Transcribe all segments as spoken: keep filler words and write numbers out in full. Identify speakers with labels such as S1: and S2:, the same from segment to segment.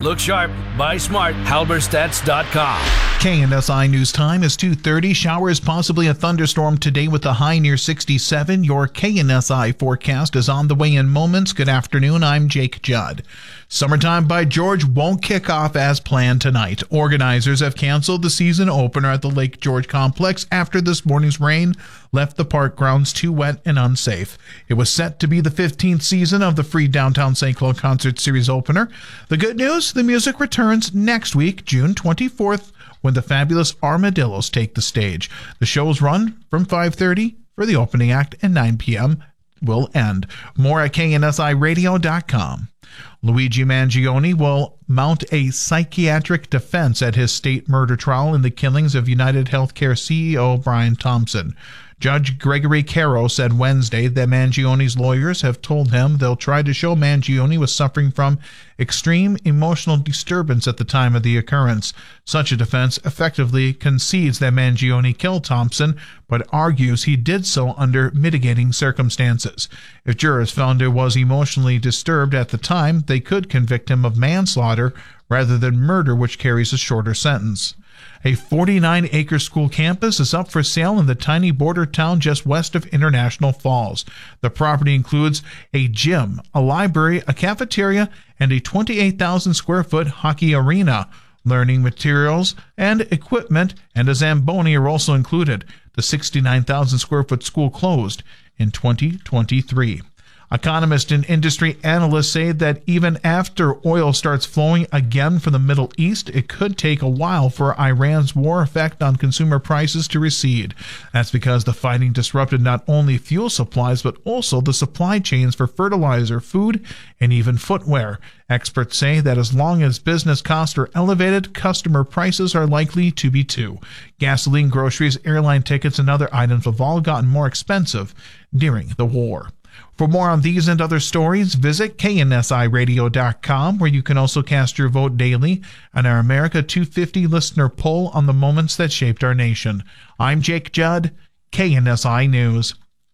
S1: Look sharp, buy smart, Halberstats dot com.
S2: K N S I News Time is two thirty. Showers, possibly a thunderstorm today with a high near sixty-seven. Your K N S I forecast is on the way in moments. Good afternoon. I'm Jake Judd. Summertime by George won't kick off as planned tonight. Organizers have canceled the season opener at the Lake George complex after this morning's rain left the park grounds too wet and unsafe. It was set to be the fifteenth season of the free Downtown Saint Cloud Concert Series opener. The good news, the music returns next week, June twenty-fourth, when the fabulous Armadillos take the stage. The shows run from five thirty for the opening act and nine p.m. will end. More at K N S I radio dot com. Luigi Mangione will mount a psychiatric defense at his state murder trial in the killings of United Healthcare C E O Brian Thompson. Judge Gregory Caro said Wednesday that Mangione's lawyers have told him they'll try to show Mangione was suffering from extreme emotional disturbance at the time of the occurrence. Such a defense effectively concedes that Mangione killed Thompson, but argues he did so under mitigating circumstances. If jurors found he was emotionally disturbed at the time, they could convict him of manslaughter rather than murder, which carries a shorter sentence. A forty-nine acre school campus is up for sale in the tiny border town just west of International Falls. The property includes a gym, a library, a cafeteria, and a twenty-eight thousand square foot hockey arena. Learning materials and equipment and a Zamboni are also included. The sixty-nine thousand square foot school closed in twenty twenty-three. Economists and industry analysts say that even after oil starts flowing again from the Middle East, it could take a while for Iran's war effect on consumer prices to recede. That's because the fighting disrupted not only fuel supplies, but also the supply chains for fertilizer, food, and even footwear. Experts say that as long as business costs are elevated, customer prices are likely to be too. Gasoline, groceries, airline tickets, and other items have all gotten more expensive during the war. For more on these and other stories, visit K N S I radio dot com, where you can also cast your vote daily on our America two fifty listener poll on the moments that shaped our nation. I'm Jake Judd, K N S I News.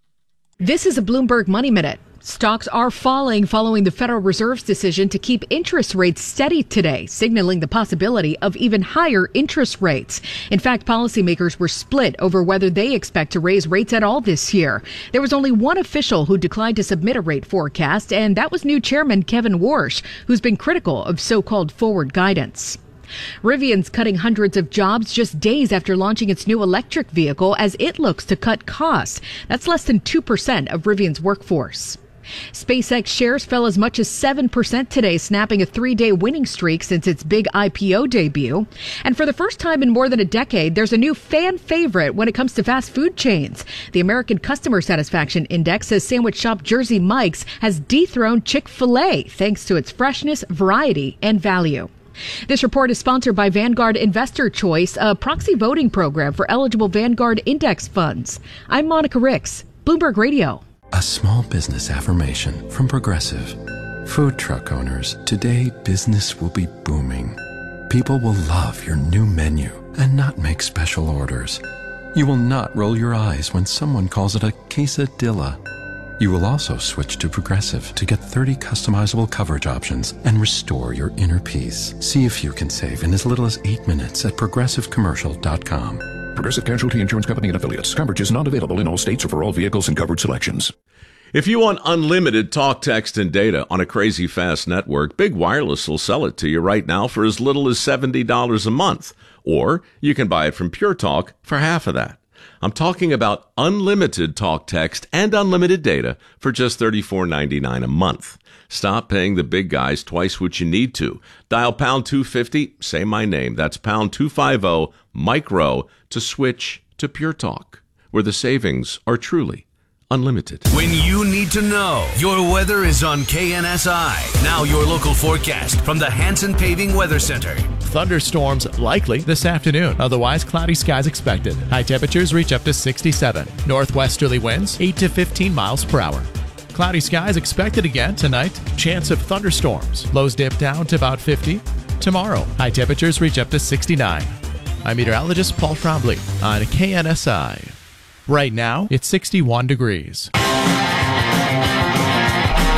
S3: This is a Bloomberg Money Minute. Stocks are falling following the Federal Reserve's decision to keep interest rates steady today, signaling the possibility of even higher interest rates. In fact, policymakers were split over whether they expect to raise rates at all this year. There was only one official who declined to submit a rate forecast, and that was new Chairman Kevin Warsh, who's been critical of so-called forward guidance. Rivian's cutting hundreds of jobs just days after launching its new electric vehicle as it looks to cut costs. That's less than two percent of Rivian's workforce. SpaceX shares fell as much as seven percent today, snapping a three-day winning streak since its big I P O debut. And for the first time in more than a decade, there's a new fan favorite when it comes to fast food chains. The American Customer Satisfaction Index says sandwich shop Jersey Mike's has dethroned Chick-fil-A thanks to its freshness, variety, and value. This report is sponsored by Vanguard Investor Choice, a proxy voting program for eligible Vanguard index funds. I'm Monica Ricks, Bloomberg Radio.
S4: A small business affirmation from Progressive. Food truck owners, today business will be booming. People will love your new menu and not make special orders. You will not roll your eyes when someone calls it a quesadilla. You will also switch to Progressive to get thirty customizable coverage options and restore your inner peace. See if you can save in as little as eight minutes at progressive commercial dot com.
S5: Progressive Casualty Insurance Company and Affiliates. Coverage is not available in all states or for all vehicles and coverage selections.
S6: If you want unlimited talk, text, and data on a crazy fast network, Big Wireless will sell it to you right now for as little as seventy dollars a month. Or you can buy it from Pure Talk for half of that. I'm talking about unlimited talk, text, and unlimited data for just thirty-four ninety-nine a month. Stop paying the big guys twice what you need to. Dial pound two fifty, say my name. That's pound two fifty, micro, to switch to Pure Talk, where the savings are truly unlimited.
S1: When you need to know, your weather is on K N S I. Now your local forecast from the Hanson Paving Weather Center.
S7: Thunderstorms likely this afternoon. Otherwise, cloudy skies expected. High temperatures reach up to sixty-seven. Northwesterly winds eight to fifteen miles per hour. Cloudy skies expected again tonight. Chance of thunderstorms. Lows dip down to about fifty. Tomorrow, high temperatures reach up to sixty-nine. I'm meteorologist Paul Trombley on K N S I. Right now, it's sixty-one degrees.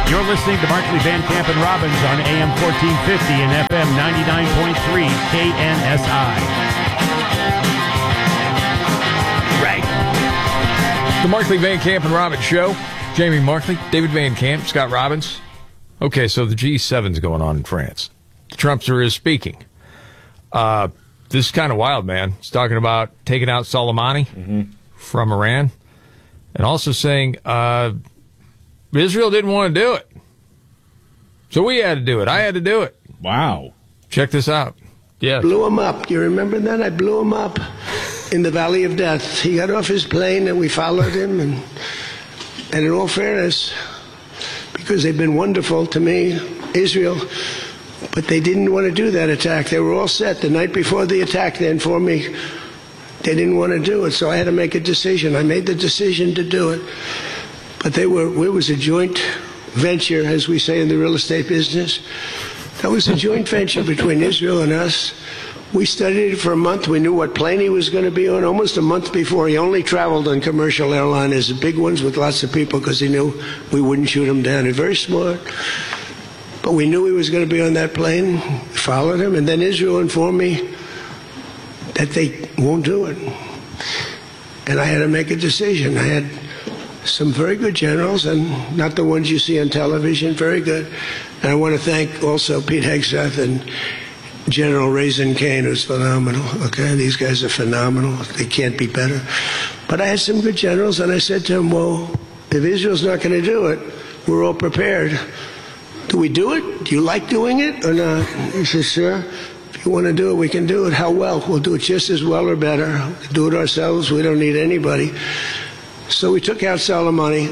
S8: You're listening to Markley, Van Camp, and Robbins on A M fourteen fifty and F M ninety-nine point three K N S I. Right.
S9: The Markley, Van Camp, and Robbins Show. Jamie Markley, David Van Camp, Scott Robbins. Okay, so the G seven's going on in France. The Trumpster is speaking. Uh, this is kind of wild, man. He's talking about taking out Soleimani mm-hmm. from Iran and also saying uh, Israel didn't want to do it. So we had to do it. I had to do it.
S10: Wow.
S9: Check this out. Yeah.
S11: Blew him up. You remember that? I blew him up in the Valley of Death. He got off his plane and we followed him. And, and in all fairness, because they've been wonderful to me, Israel, but they didn't want to do that attack. They were all set the night before the attack. They informed me they didn't want to do it, so I had to make a decision. I made the decision to do it. But they were, it was a joint venture, as we say in the real estate business. That was a joint venture between Israel and us. We studied it for a month. We knew what plane he was going to be on almost a month before. He only traveled on commercial airliners, the big ones with lots of people, because he knew we wouldn't shoot him down. He's very smart. But we knew he was going to be on that plane. We followed him. And then Israel informed me that they won't do it. And I had to make a decision. I had some very good generals, and not the ones you see on television, very good. And I want to thank also Pete Hegseth and General Raisin Kane, who's phenomenal. Okay, these guys are phenomenal. They can't be better. But I had some good generals, and I said to him, well, if Israel's not going to do it, we're all prepared. Do we do it? Do you like doing it or not? He says, sir, if you want to do it, we can do it. How well? We'll do it just as well or better. We'll do it ourselves. We don't need anybody. So we took out Soleimani.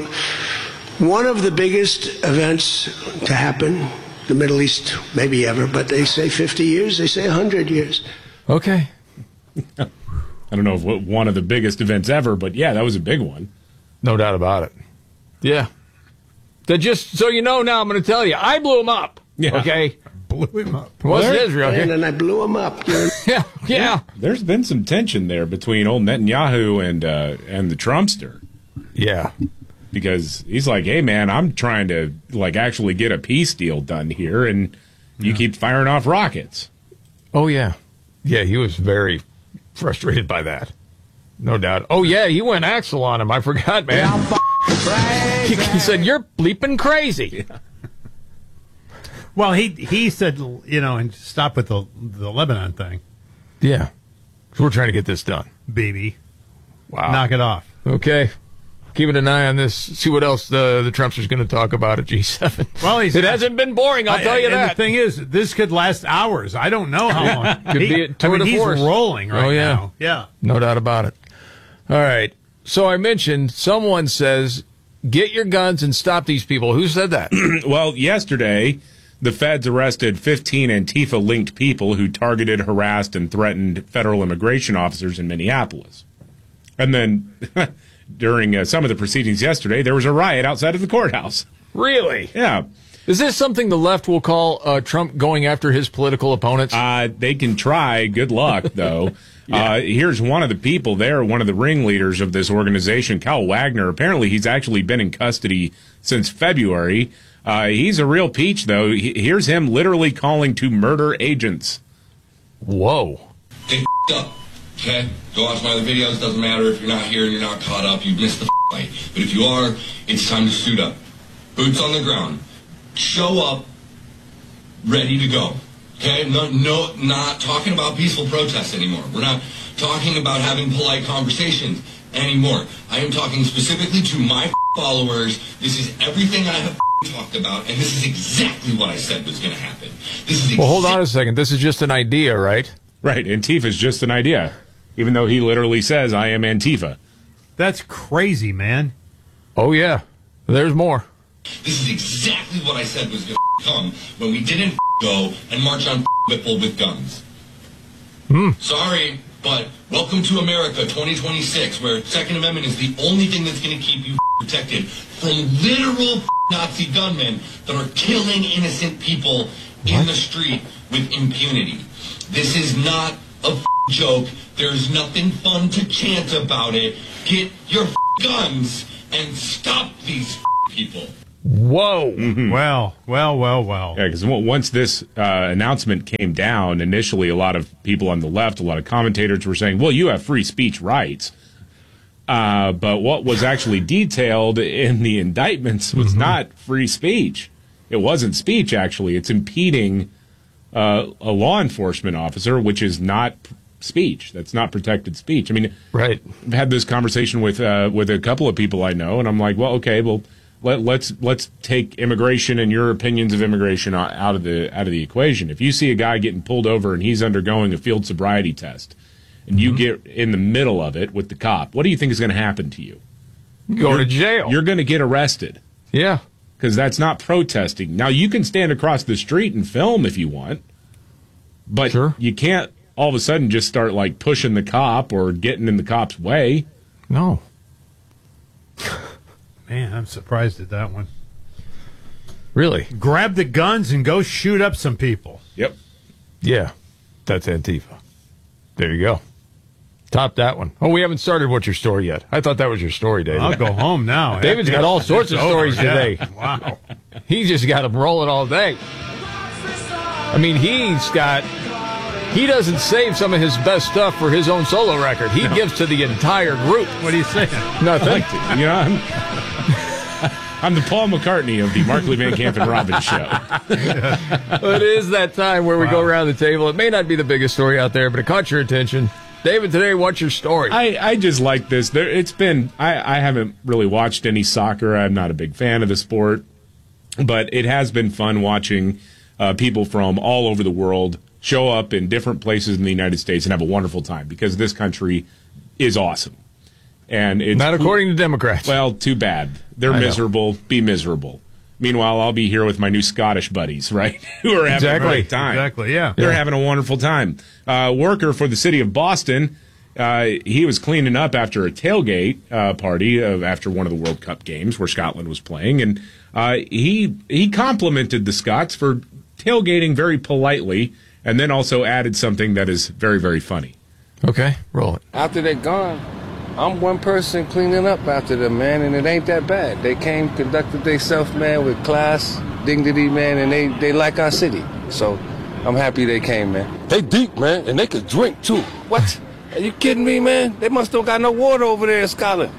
S11: One of the biggest events to happen, the Middle East, maybe ever, but they say fifty years, they say one hundred years.
S9: Okay.
S10: I don't know if one of the biggest events ever, but yeah, that was a big one.
S9: No doubt about it. Yeah. That just so you know now, I'm going to tell you, I blew him up. Yeah. Okay?
S10: Blew him up.
S9: What's
S10: well,
S9: Israel here?
S11: And then I blew him up.
S9: yeah, yeah.
S10: There's been some tension there between old Netanyahu and uh, and the Trumpster.
S9: Yeah.
S10: Because he's like, hey, man, I'm trying to, like, actually get a peace deal done here, and you yeah. keep firing off rockets.
S9: Oh, yeah. Yeah, he was very frustrated by that. No doubt. Oh, yeah, he went Axel on him. I forgot, man. Yeah, he, he said, you're bleeping crazy.
S8: Yeah. Well, he he said, you know, and stop with the, the Lebanon thing.
S9: Yeah. So we're trying to get this done.
S8: Baby.
S9: Wow.
S8: Knock it off.
S9: Okay. Keeping an eye on this. See what else the the Trumpster's going to talk about at G seven.
S8: Well, he's,
S9: it hasn't been boring, I'll
S8: I,
S9: tell you
S8: and
S9: that.
S8: The thing is, this could last hours. I don't know how long.
S9: Could
S8: he,
S9: be a tour
S8: I mean,
S9: de
S8: he's
S9: force.
S8: rolling right
S9: oh, yeah.
S8: now. Yeah.
S9: No doubt about it. All right. So I mentioned someone says, get your guns and stop these people. Who said that?
S10: Well, yesterday, the feds arrested fifteen Antifa-linked people who targeted, harassed, and threatened federal immigration officers in Minneapolis. And then during uh, some of the proceedings yesterday, there was a riot outside of the courthouse.
S9: Really?
S10: Yeah.
S9: Is this something the left will call uh, Trump going after his political opponents?
S10: Uh, they can try. Good luck, though. yeah. uh, here's one of the people there, one of the ringleaders of this organization, Kyle Wagner. Apparently, he's actually been in custody since February. Uh, he's a real peach, though. He, here's him literally calling to murder agents.
S9: Whoa.
S12: Get up, okay? Go watch my other videos. Doesn't matter if you're not here and you're not caught up. You missed the fight. But if you are, it's time to suit up. Boots on the ground. Show up, ready to go. Okay? No, no, not talking about peaceful protests anymore. We're not talking about having polite conversations anymore. I am talking specifically to my followers. This is everything I have talked about, and this is exactly what I said was going to happen. This is.
S9: Well, hold on a second. This is just an idea, right?
S10: Right. Antifa is just an idea, even though he literally says, I am Antifa.
S8: That's crazy, man.
S9: Oh, yeah. There's more.
S12: This is exactly what I said was going to come when we didn't go and march on Whipple with guns.
S9: Hmm.
S12: Sorry, but welcome to America twenty twenty-six, where Second Amendment is the only thing that's going to keep you protected from literal Nazi gunmen that are killing innocent people what? in the street with impunity. This is not a joke. There's nothing fun to chant about it. Get your guns and stop these people.
S9: Whoa.
S10: Mm-hmm.
S8: Well, well, well, well.
S10: Yeah, because once this uh, announcement came down, initially a lot of people on the left, a lot of commentators were saying, well, you have free speech rights. Uh, but what was actually detailed in the indictments was mm-hmm. not free speech. It wasn't speech, actually. It's impeding uh, a law enforcement officer, which is not speech. That's not protected speech. I mean,
S9: right.
S10: I've had this conversation with uh, with a couple of people I know, and I'm like, well, okay, well, let, let's let's take immigration and your opinions of immigration out of the out of the equation. If you see a guy getting pulled over and he's undergoing a field sobriety test, and you mm-hmm. get in the middle of it with the cop, what do you think is going to happen to you?
S9: Go you're, to jail.
S10: You're going to get arrested.
S9: Yeah.
S10: Because that's not protesting. Now, you can stand across the street and film if you want, but
S9: sure.
S10: you can't all of a sudden just start, like, pushing the cop or getting in the cop's way.
S9: No.
S8: Man, I'm surprised at that one.
S9: Really?
S8: Grab the guns and go shoot up some people.
S10: Yep.
S9: Yeah, that's Antifa. There you go. Top that one. Oh, we haven't started What's Your Story yet. I thought that was your story, David.
S8: I'll go home now.
S9: David's got all sorts of stories today.
S8: Wow.
S9: He just got them rolling all day. I mean, he's got... He doesn't save some of his best stuff for his own solo record. He no. gives to the entire group.
S8: What are you saying?
S9: Nothing.
S10: Like to, you know, I'm, I'm the Paul McCartney of the Markley, Van Camp, and Robbins show.
S9: It is that time where we wow. go around the table. It may not be the biggest story out there, but it caught your attention. David, today, what's your story?
S10: I, I just like this. There, it's been, I, I haven't really watched any soccer. I'm not a big fan of the sport. But it has been fun watching uh, people from all over the world show up in different places in the United States and have a wonderful time because this country is awesome. And it's
S9: not according to Democrats.
S10: Well, too bad. They're
S9: I
S10: miserable. Know. Be miserable. Meanwhile, I'll be here with my new Scottish buddies, right? Who are having
S9: exactly.
S10: a great time.
S8: Exactly, yeah.
S10: They're
S8: yeah.
S10: having a wonderful time. Uh, worker for the city of Boston, uh, he was cleaning up after a tailgate uh, party of, after one of the World Cup games where Scotland was playing, and uh, he he complimented the Scots for tailgating very politely, and then also added something that is very, very funny.
S9: Okay, roll it.
S13: After they're gone, I'm one person cleaning up after them, man, and it ain't that bad. They came, conducted themselves, man, with class, dignity, man, and they, they like our city. So I'm happy they came, man. They deep, man, and they could drink, too. What? Are you kidding me, man? They must don't got no water over there in Scotland.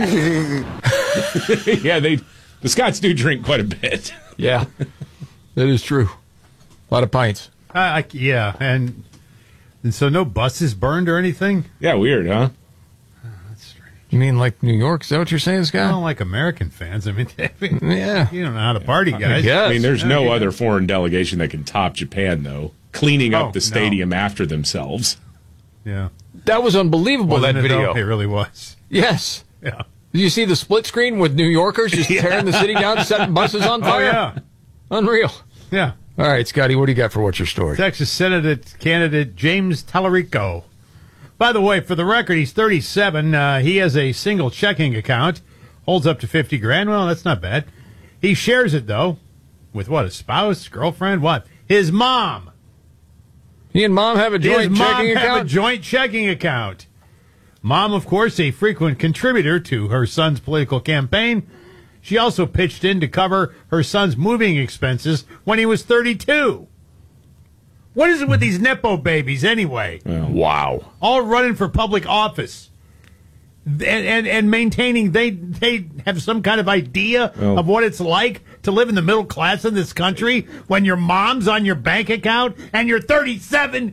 S10: Yeah, they the Scots do drink quite a bit.
S9: Yeah, that is true. A lot of pints.
S8: Uh, I, yeah, and, and so no buses burned or anything?
S10: Yeah, weird, huh?
S9: You mean like New York? Is that what you're saying, Scott?
S8: I don't like American fans. I mean, I mean
S9: yeah.
S8: you don't know how to party, guys.
S9: I,
S10: I mean, there's
S8: yeah,
S10: no
S8: yeah.
S10: other foreign delegation that can top Japan, though, cleaning
S8: oh,
S10: up the stadium
S8: no.
S10: after themselves.
S8: Yeah.
S9: That was unbelievable,
S8: Wasn't
S9: that
S8: it,
S9: video.
S8: Though? It really was.
S9: Yes.
S8: Yeah.
S9: Did you see the split screen with New Yorkers just yeah. tearing the city down, setting buses on fire?
S8: Oh, yeah.
S9: Unreal.
S8: Yeah.
S9: All right, Scotty, what do you got for What's Your Story?
S8: Texas Senate candidate James Tallarico. By the way, for the record, he's thirty-seven. Uh, he has a single checking account, holds up to fifty grand. Well, that's not bad. He shares it, though, with what, a spouse, girlfriend, what? His mom.
S9: He and mom have a joint
S8: His
S9: checking
S8: mom
S9: account?
S8: have a joint checking account. Mom, of course, a frequent contributor to her son's political campaign. She also pitched in to cover her son's moving expenses when he was thirty-two. What is it with these Nepo babies, anyway?
S10: Well, wow.
S8: All running for public office. And, and, and maintaining they they have some kind of idea
S10: well,
S8: of what it's like to live in the middle class in this country when your mom's on your bank account and you're thirty-seven.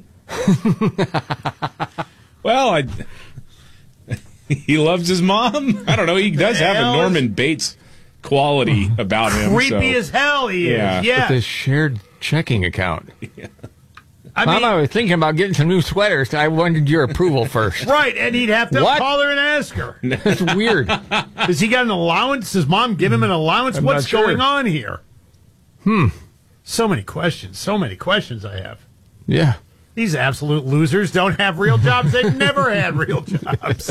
S10: Well, I, he loves his mom. I don't know. He does have a Norman Bates quality about him.
S8: Creepy
S10: so.
S8: as hell he
S10: yeah.
S8: is. Yeah.
S9: With this shared checking account.
S10: Yeah.
S8: I mean,
S9: Mom, I was thinking about getting some new sweaters. I wanted your approval first.
S8: Right, and he'd have to
S9: What?
S8: call her and ask her.
S9: That's weird.
S8: Does he got an allowance? Does mom give him an allowance?
S9: I'm
S8: What's
S9: not sure.
S8: going on here?
S9: Hmm.
S8: So many questions. So many questions I have.
S9: Yeah.
S8: These absolute losers don't have real jobs. They've never had real jobs.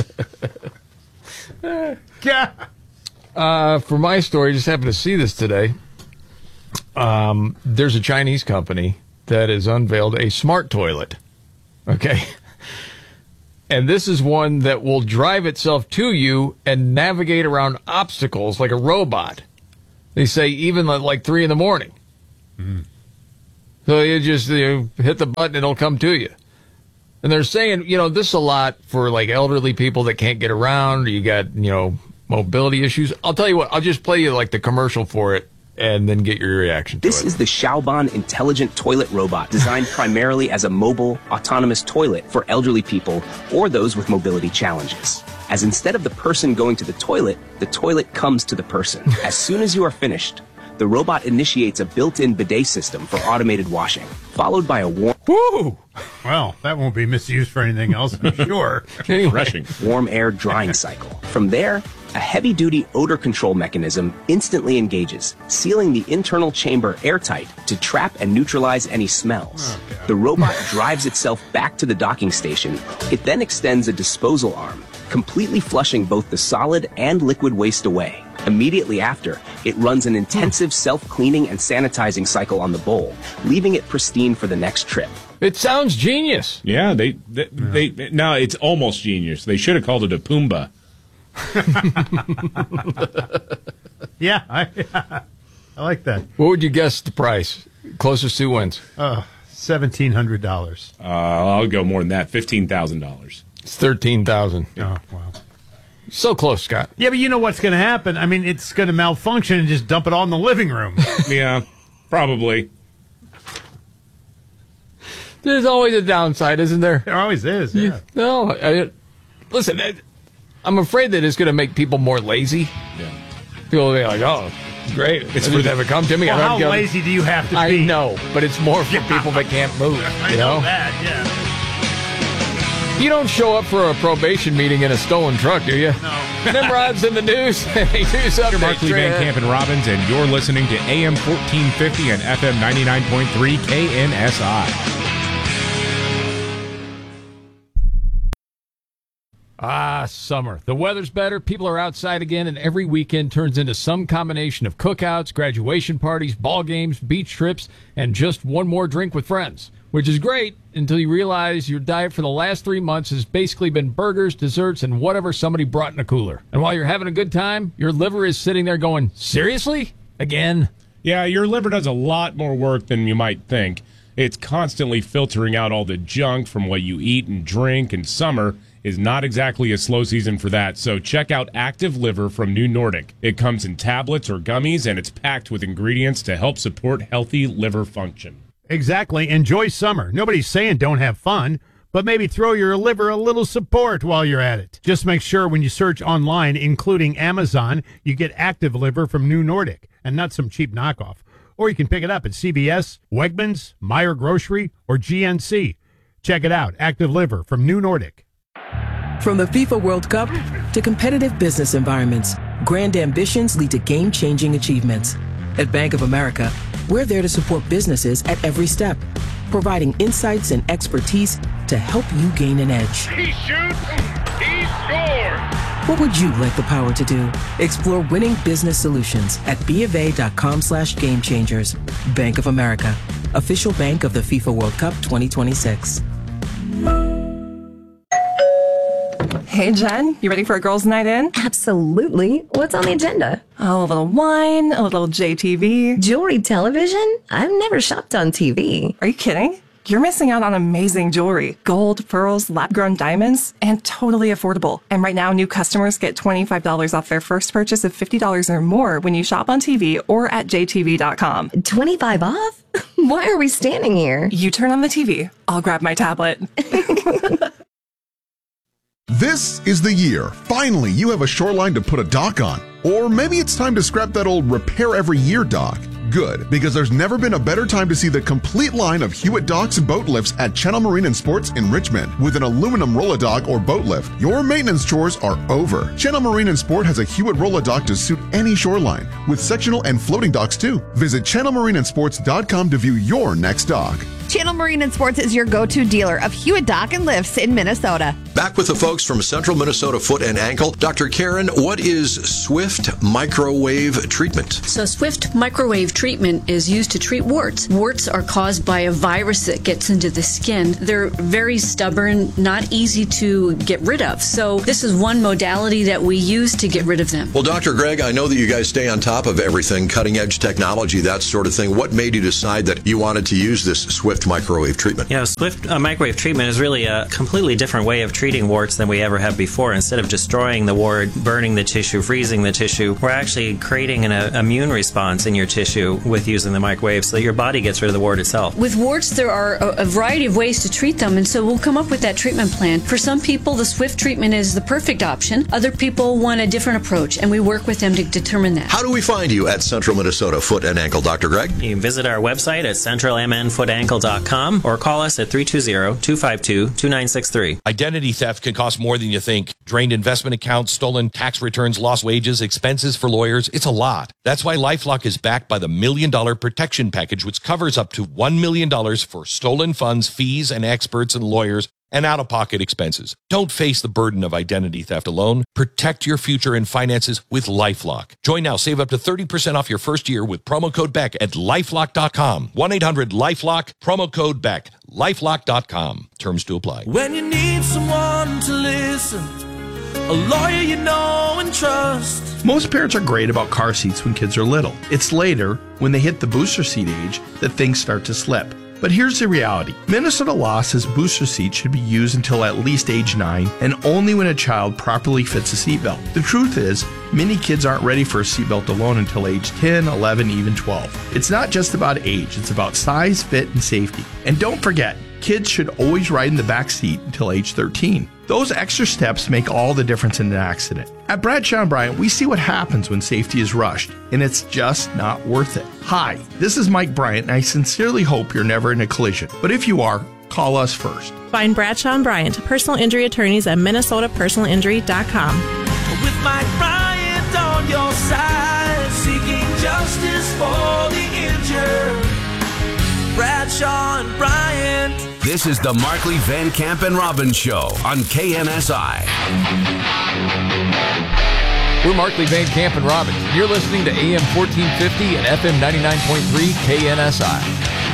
S8: Yeah.
S9: Uh, for my story, just happened to see this today. Um, there's a Chinese company that has unveiled a smart toilet. Okay. And this is one that will drive itself to you and navigate around obstacles like a robot. They say even at like three in the morning.
S8: Mm.
S9: So you just you hit the button, it'll come to you. And they're saying, you know, this is a lot for like elderly people that can't get around. Or you got, you know, mobility issues. I'll tell you what, I'll just play you like the commercial for it and then get your reaction to
S14: this
S9: it.
S14: This is the Xiaoban Intelligent Toilet Robot, designed primarily as a mobile, autonomous toilet for elderly people or those with mobility challenges. As instead of the person going to the toilet, the toilet comes to the person. As soon as you are finished, the robot initiates a built-in bidet system for automated washing, followed by a warm...
S8: Woo! Well, that won't be misused for anything else, I'm sure.
S14: Anyway, warm air drying cycle. From there, a heavy-duty odor control mechanism instantly engages, sealing the internal chamber airtight to trap and neutralize any smells. Oh, the robot drives itself back to the docking station. It then extends a disposal arm, completely flushing both the solid and liquid waste away. Immediately after, it runs an intensive self-cleaning and sanitizing cycle on the bowl, leaving it pristine for the next trip.
S9: It sounds genius.
S10: Yeah, they, they, they, they no, it's almost genius. They should have called it a Pumbaa.
S8: yeah, I, I like that.
S9: What would you guess the price? Closest to wins.
S8: Uh, seventeen hundred dollars.
S10: Uh, I'll go more than that. Fifteen thousand dollars.
S9: It's thirteen thousand.
S8: Oh wow.
S9: So close, Scott.
S8: Yeah, but you know what's going to happen? I mean, it's going to malfunction and just dump it all in the living room.
S10: Yeah, probably.
S9: There's always a downside, isn't there?
S8: There always is, yeah.
S9: You, no, I, listen, I, I'm afraid that it's going to make people more lazy.
S10: Yeah.
S9: People will be like, oh, great. It's for them to come to me.
S8: Well,
S9: I
S8: how
S9: go,
S8: lazy do you have to
S9: I
S8: be?
S9: I know, but it's more for
S8: yeah.
S9: people that can't move.
S8: I
S9: you
S8: know
S9: know
S8: that, yeah.
S9: You don't show up for a probation meeting in a stolen truck, do you?
S8: No.
S9: Nimrod's in the news. news
S10: You're Markley, Van Camp, and Robbins, and you're listening to A M fourteen fifty and F M ninety-nine point three K N S I.
S7: Ah, summer. The weather's better, people are outside again, and every weekend turns into some combination of cookouts, graduation parties, ball games, beach trips, and just one more drink with friends. Which is great until you realize your diet for the last three months has basically been burgers, desserts, and whatever somebody brought in a cooler. And while you're having a good time, your liver is sitting there going, seriously? Again?
S10: Yeah, your liver does a lot more work than you might think. It's constantly filtering out all the junk from what you eat and drink, and summer is not exactly a slow season for that, so check out Active Liver from New Nordic. It comes in tablets or gummies, and it's packed with ingredients to help support healthy liver function.
S8: Exactly. Enjoy summer. Nobody's saying don't have fun, but maybe throw your liver a little support while you're at it. Just make sure when you search online, including Amazon, you get Active Liver from New Nordic and not some cheap knockoff. Or you can pick it up at C V S, Wegmans, Meijer Grocery, or G N C. Check it out. Active Liver from New Nordic.
S15: From the FIFA World Cup to competitive business environments, grand ambitions lead to game-changing achievements. At Bank of America, we're there to support businesses at every step, providing insights and expertise to help you gain an edge.
S16: He shoots, he scores!
S15: What would you like the power to do? Explore winning business solutions at bofa.com slash game changers. Bank of America, official bank of the FIFA World Cup twenty twenty-six.
S17: Hey, Jen, you ready for a girls' night in?
S18: Absolutely. What's on the agenda?
S17: Oh, a little wine, a little J T V.
S18: Jewelry television? I've never shopped on T V.
S17: Are you kidding? You're missing out on amazing jewelry. Gold, pearls, lab-grown diamonds, and totally affordable. And right now, new customers get twenty-five dollars off their first purchase of fifty dollars or more when you shop on T V or at j t v dot com.
S18: twenty-five off? Why are we standing here?
S17: You turn on the T V. I'll grab my tablet.
S19: This is the year. Finally, you have a shoreline to put a dock on. Or maybe it's time to scrap that old repair every year dock. Good, because there's never been a better time to see the complete line of Hewitt docks and boat lifts at Channel Marine and Sports in Richmond. With an aluminum roll-a-dock or boat lift, your maintenance chores are over. Channel Marine and Sport has a Hewitt roll-a-dock to suit any shoreline, with sectional and floating docks too. Visit channel marine and sports dot com to view your next dock.
S20: Channel Marine and Sports is your go-to dealer of Hewitt Dock and Lifts in Minnesota.
S21: Back with the folks from Central Minnesota Foot and Ankle. Doctor Karen, what is Swift microwave treatment?
S22: So Swift microwave treatment is used to treat warts. Warts are caused by a virus that gets into the skin. They're very stubborn, not easy to get rid of. So this is one modality that we use to get rid of them.
S21: Well, Doctor Greg, I know that you guys stay on top of everything, cutting edge technology, that sort of thing. What made you decide that you wanted to use this Swift microwave treatment?
S23: You know, Swift uh, microwave treatment is really a completely different way of treating warts than we ever have before. Instead of destroying the wart, burning the tissue, freezing the tissue, we're actually creating an uh, immune response in your tissue with using the microwave so that your body gets rid of the wart itself.
S22: With warts, there are a, a variety of ways to treat them, and so we'll come up with that treatment plan. For some people, the Swift treatment is the perfect option. Other people want a different approach, and we work with them to determine that.
S21: How do we find you at Central Minnesota Foot and Ankle, Doctor Greg?
S23: You can visit our website at central m n foot ankle dot com or call us at three two zero, two five two, two nine six three.
S24: Identity theft can cost more than you think. Drained investment accounts, stolen tax returns, lost wages, expenses for lawyers. It's a lot. That's why LifeLock is backed by the Million Dollar Protection Package, which covers up to one million dollars for stolen funds, fees, and experts and lawyers, and out-of-pocket expenses. Don't face the burden of identity theft alone. Protect your future and finances with LifeLock. Join now. Save up to thirty percent off your first year with promo code Beck at lifelock dot com. one eight hundred lifelock, promo code Beck. lifelock dot com. Terms to apply.
S25: When you need someone to listen, a lawyer you know and trust.
S26: Most parents are great about car seats when kids are little. It's later, when they hit the booster seat age, that things start to slip. But here's the reality. Minnesota law says booster seats should be used until at least age nine and only when a child properly fits a seatbelt. The truth is, many kids aren't ready for a seatbelt alone until age ten, eleven, even twelve. It's not just about age, it's about size, fit, and safety. And don't forget, kids should always ride in the back seat until age thirteen. Those extra steps make all the difference in an accident. At Bradshaw and Bryant, we see what happens when safety is rushed, and it's just not worth it. Hi, this is Mike Bryant, and I sincerely hope you're never in a collision. But if you are, call us first.
S27: Find Bradshaw and Bryant, personal injury attorneys at minnesota personal injury dot com.
S25: With Mike Bryant on your side, seeking justice for the injured. Bradshaw and Bryant.
S1: This is the Markley, Van Camp, and Robbins Show on K N S I.
S9: We're Markley, Van Camp, and Robbins. You're listening to A M fourteen fifty and F M ninety-nine point three K N S I.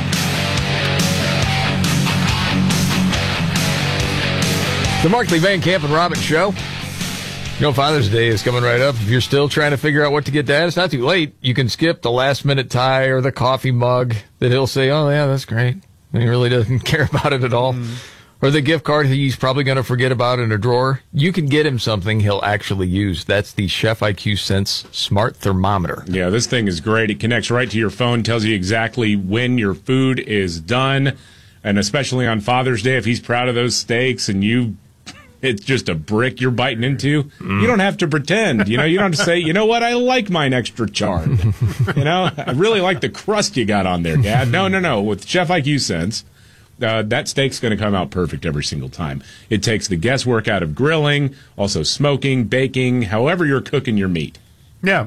S9: The Markley, Van Camp, and Robbins Show. You know, Father's Day is coming right up. If you're still trying to figure out what to get Dad, it's not too late. You can skip the last-minute tie or the coffee mug that he'll say, oh, yeah, that's great. And he really doesn't care about it at all. Mm. Or the gift card he's probably going to forget about in a drawer. You can get him something he'll actually use. That's the Chef I Q Sense Smart Thermometer.
S10: Yeah, this thing is great. It connects right to your phone, tells you exactly when your food is done. And especially on Father's Day, if he's proud of those steaks and you... it's just a brick you're biting into. Mm. You don't have to pretend. You know, you don't have to say, you know what, I like mine extra charred. You know, I really like the crust you got on there, Dad. No, no, no. With Chef I Q Sense, uh, that steak's going to come out perfect every single time. It takes the guesswork out of grilling, also smoking, baking, however you're cooking your meat.
S8: Yeah.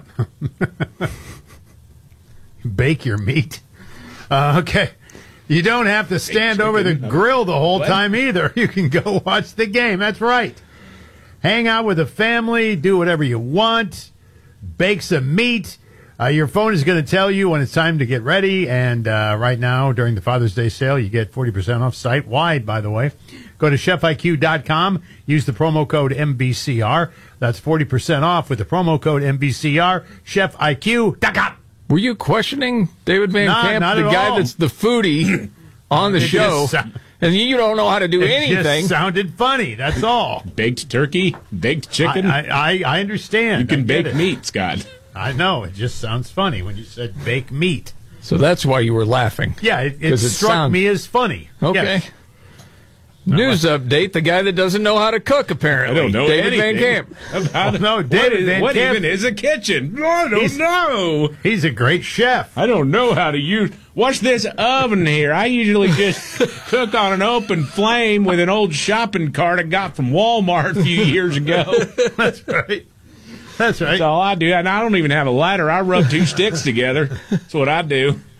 S8: Bake your meat. Uh, okay. You don't have to stand over the grill the whole what? time either. You can go watch the game. That's right. Hang out with the family. Do whatever you want. Bake some meat. Uh, your phone is going to tell you when it's time to get ready. And uh, right now, during the Father's Day sale, you get forty percent off site-wide, by the way. Go to chef I Q dot com. Use the promo code M B C R. That's forty percent off with the promo code M B C R. chef I Q dot com.
S9: Were you questioning David Van
S8: not,
S9: Camp,
S8: not
S9: the guy
S8: all.
S9: that's the foodie on the
S8: it
S9: show,
S8: sound,
S9: and you don't know how to do
S8: it
S9: anything?
S8: Just sounded funny. That's all.
S10: Baked turkey, baked chicken.
S8: I, I, I understand.
S10: You can
S8: I
S10: bake
S8: it.
S10: meat, Scott.
S8: I know. It just sounds funny when you said bake meat.
S9: So that's why you were laughing.
S8: Yeah, it, it, it struck
S9: sounds...
S8: me as funny.
S9: Okay.
S8: Yes.
S9: News update, the guy that doesn't know how to cook, apparently.
S10: I don't know
S9: David
S10: anything
S9: Van Camp.
S10: About
S8: oh, no, David
S10: what is,
S8: Van
S10: what
S8: Camp.
S10: even is a kitchen? I don't
S8: he's,
S10: know.
S8: He's a great chef.
S10: I don't know how to use... Watch this oven here. I usually just cook on an open flame with an old shopping cart I got from Walmart a few years ago.
S8: That's right. That's right.
S10: That's all I do. And I don't even have a lighter. I rub two sticks together. That's what I do.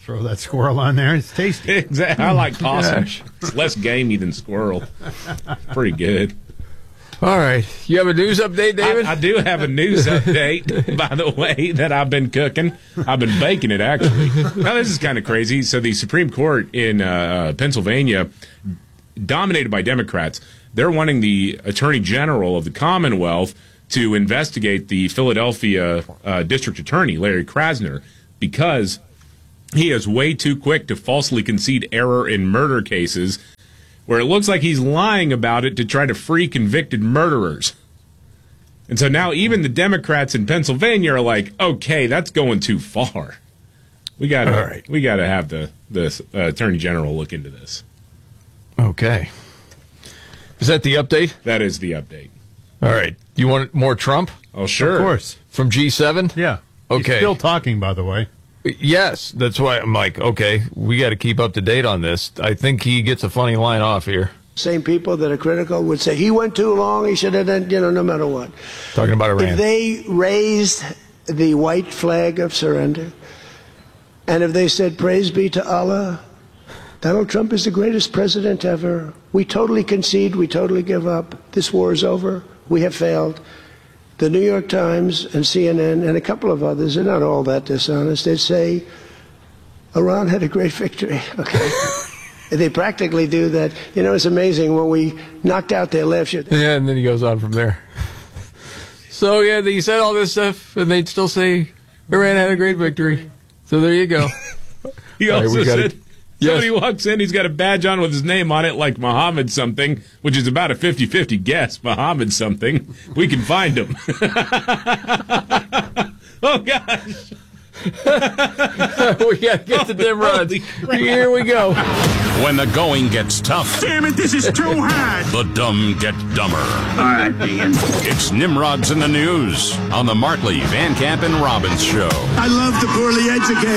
S8: Throw that squirrel on there. It's tasty.
S10: Exactly. I like possum. It's less gamey than squirrel. Pretty good.
S9: All right. You have a news update, David?
S10: I, I do have a news update, by the way, that I've been cooking. I've been baking it, actually. Now, this is kind of crazy. So the Supreme Court in uh, Pennsylvania, dominated by Democrats, they're wanting the Attorney General of the Commonwealth to investigate the Philadelphia uh, District Attorney, Larry Krasner, because he is way too quick to falsely concede error in murder cases where it looks like he's lying about it to try to free convicted murderers. And so now even the Democrats in Pennsylvania are like, okay, that's going too far. We got
S9: All right.
S10: we got to have the, the uh, Attorney General look into this.
S9: Okay. Is that the update?
S10: That is the update.
S9: All right. You want more Trump?
S10: Oh, sure.
S8: Of course.
S9: From G seven?
S8: Yeah.
S9: Okay.
S8: He's still talking, by the way.
S9: Yes, that's why I'm like, okay, we got to keep up to date on this. I think he gets a funny line off here.
S2: Same people that are critical would say he went too long, he should have done, you know, no matter what.
S9: Talking about Iran.
S2: If they raised the white flag of surrender, and if they said, praise be to Allah, Donald Trump is the greatest president ever. We totally concede, we totally give up. This war is over, we have failed. The New York Times and C N N and a couple of others, they're not all that dishonest, they'd say Iran had a great victory, okay? They practically do that. You know, it's amazing when we knocked out their left.
S9: Yeah, and then he goes on from there. So, yeah, he said all this stuff, and they'd still say Iran had a great victory. So there you go.
S10: He
S9: All right,
S10: also
S9: we gotta-
S10: said, somebody walks in, he's got a badge on with his name on it, like Muhammad something, which is about a fifty-fifty guess. Muhammad something. We can find him. Oh, gosh.
S9: We got to get to Nimrod. Here we go.
S3: When the going gets tough.
S16: Damn it, this is too hard.
S3: The dumb get dumber.
S16: All right, Dean.
S3: It's Nimrod's in the News on the Markley, Van Camp, and Robbins Show.
S16: I love the poorly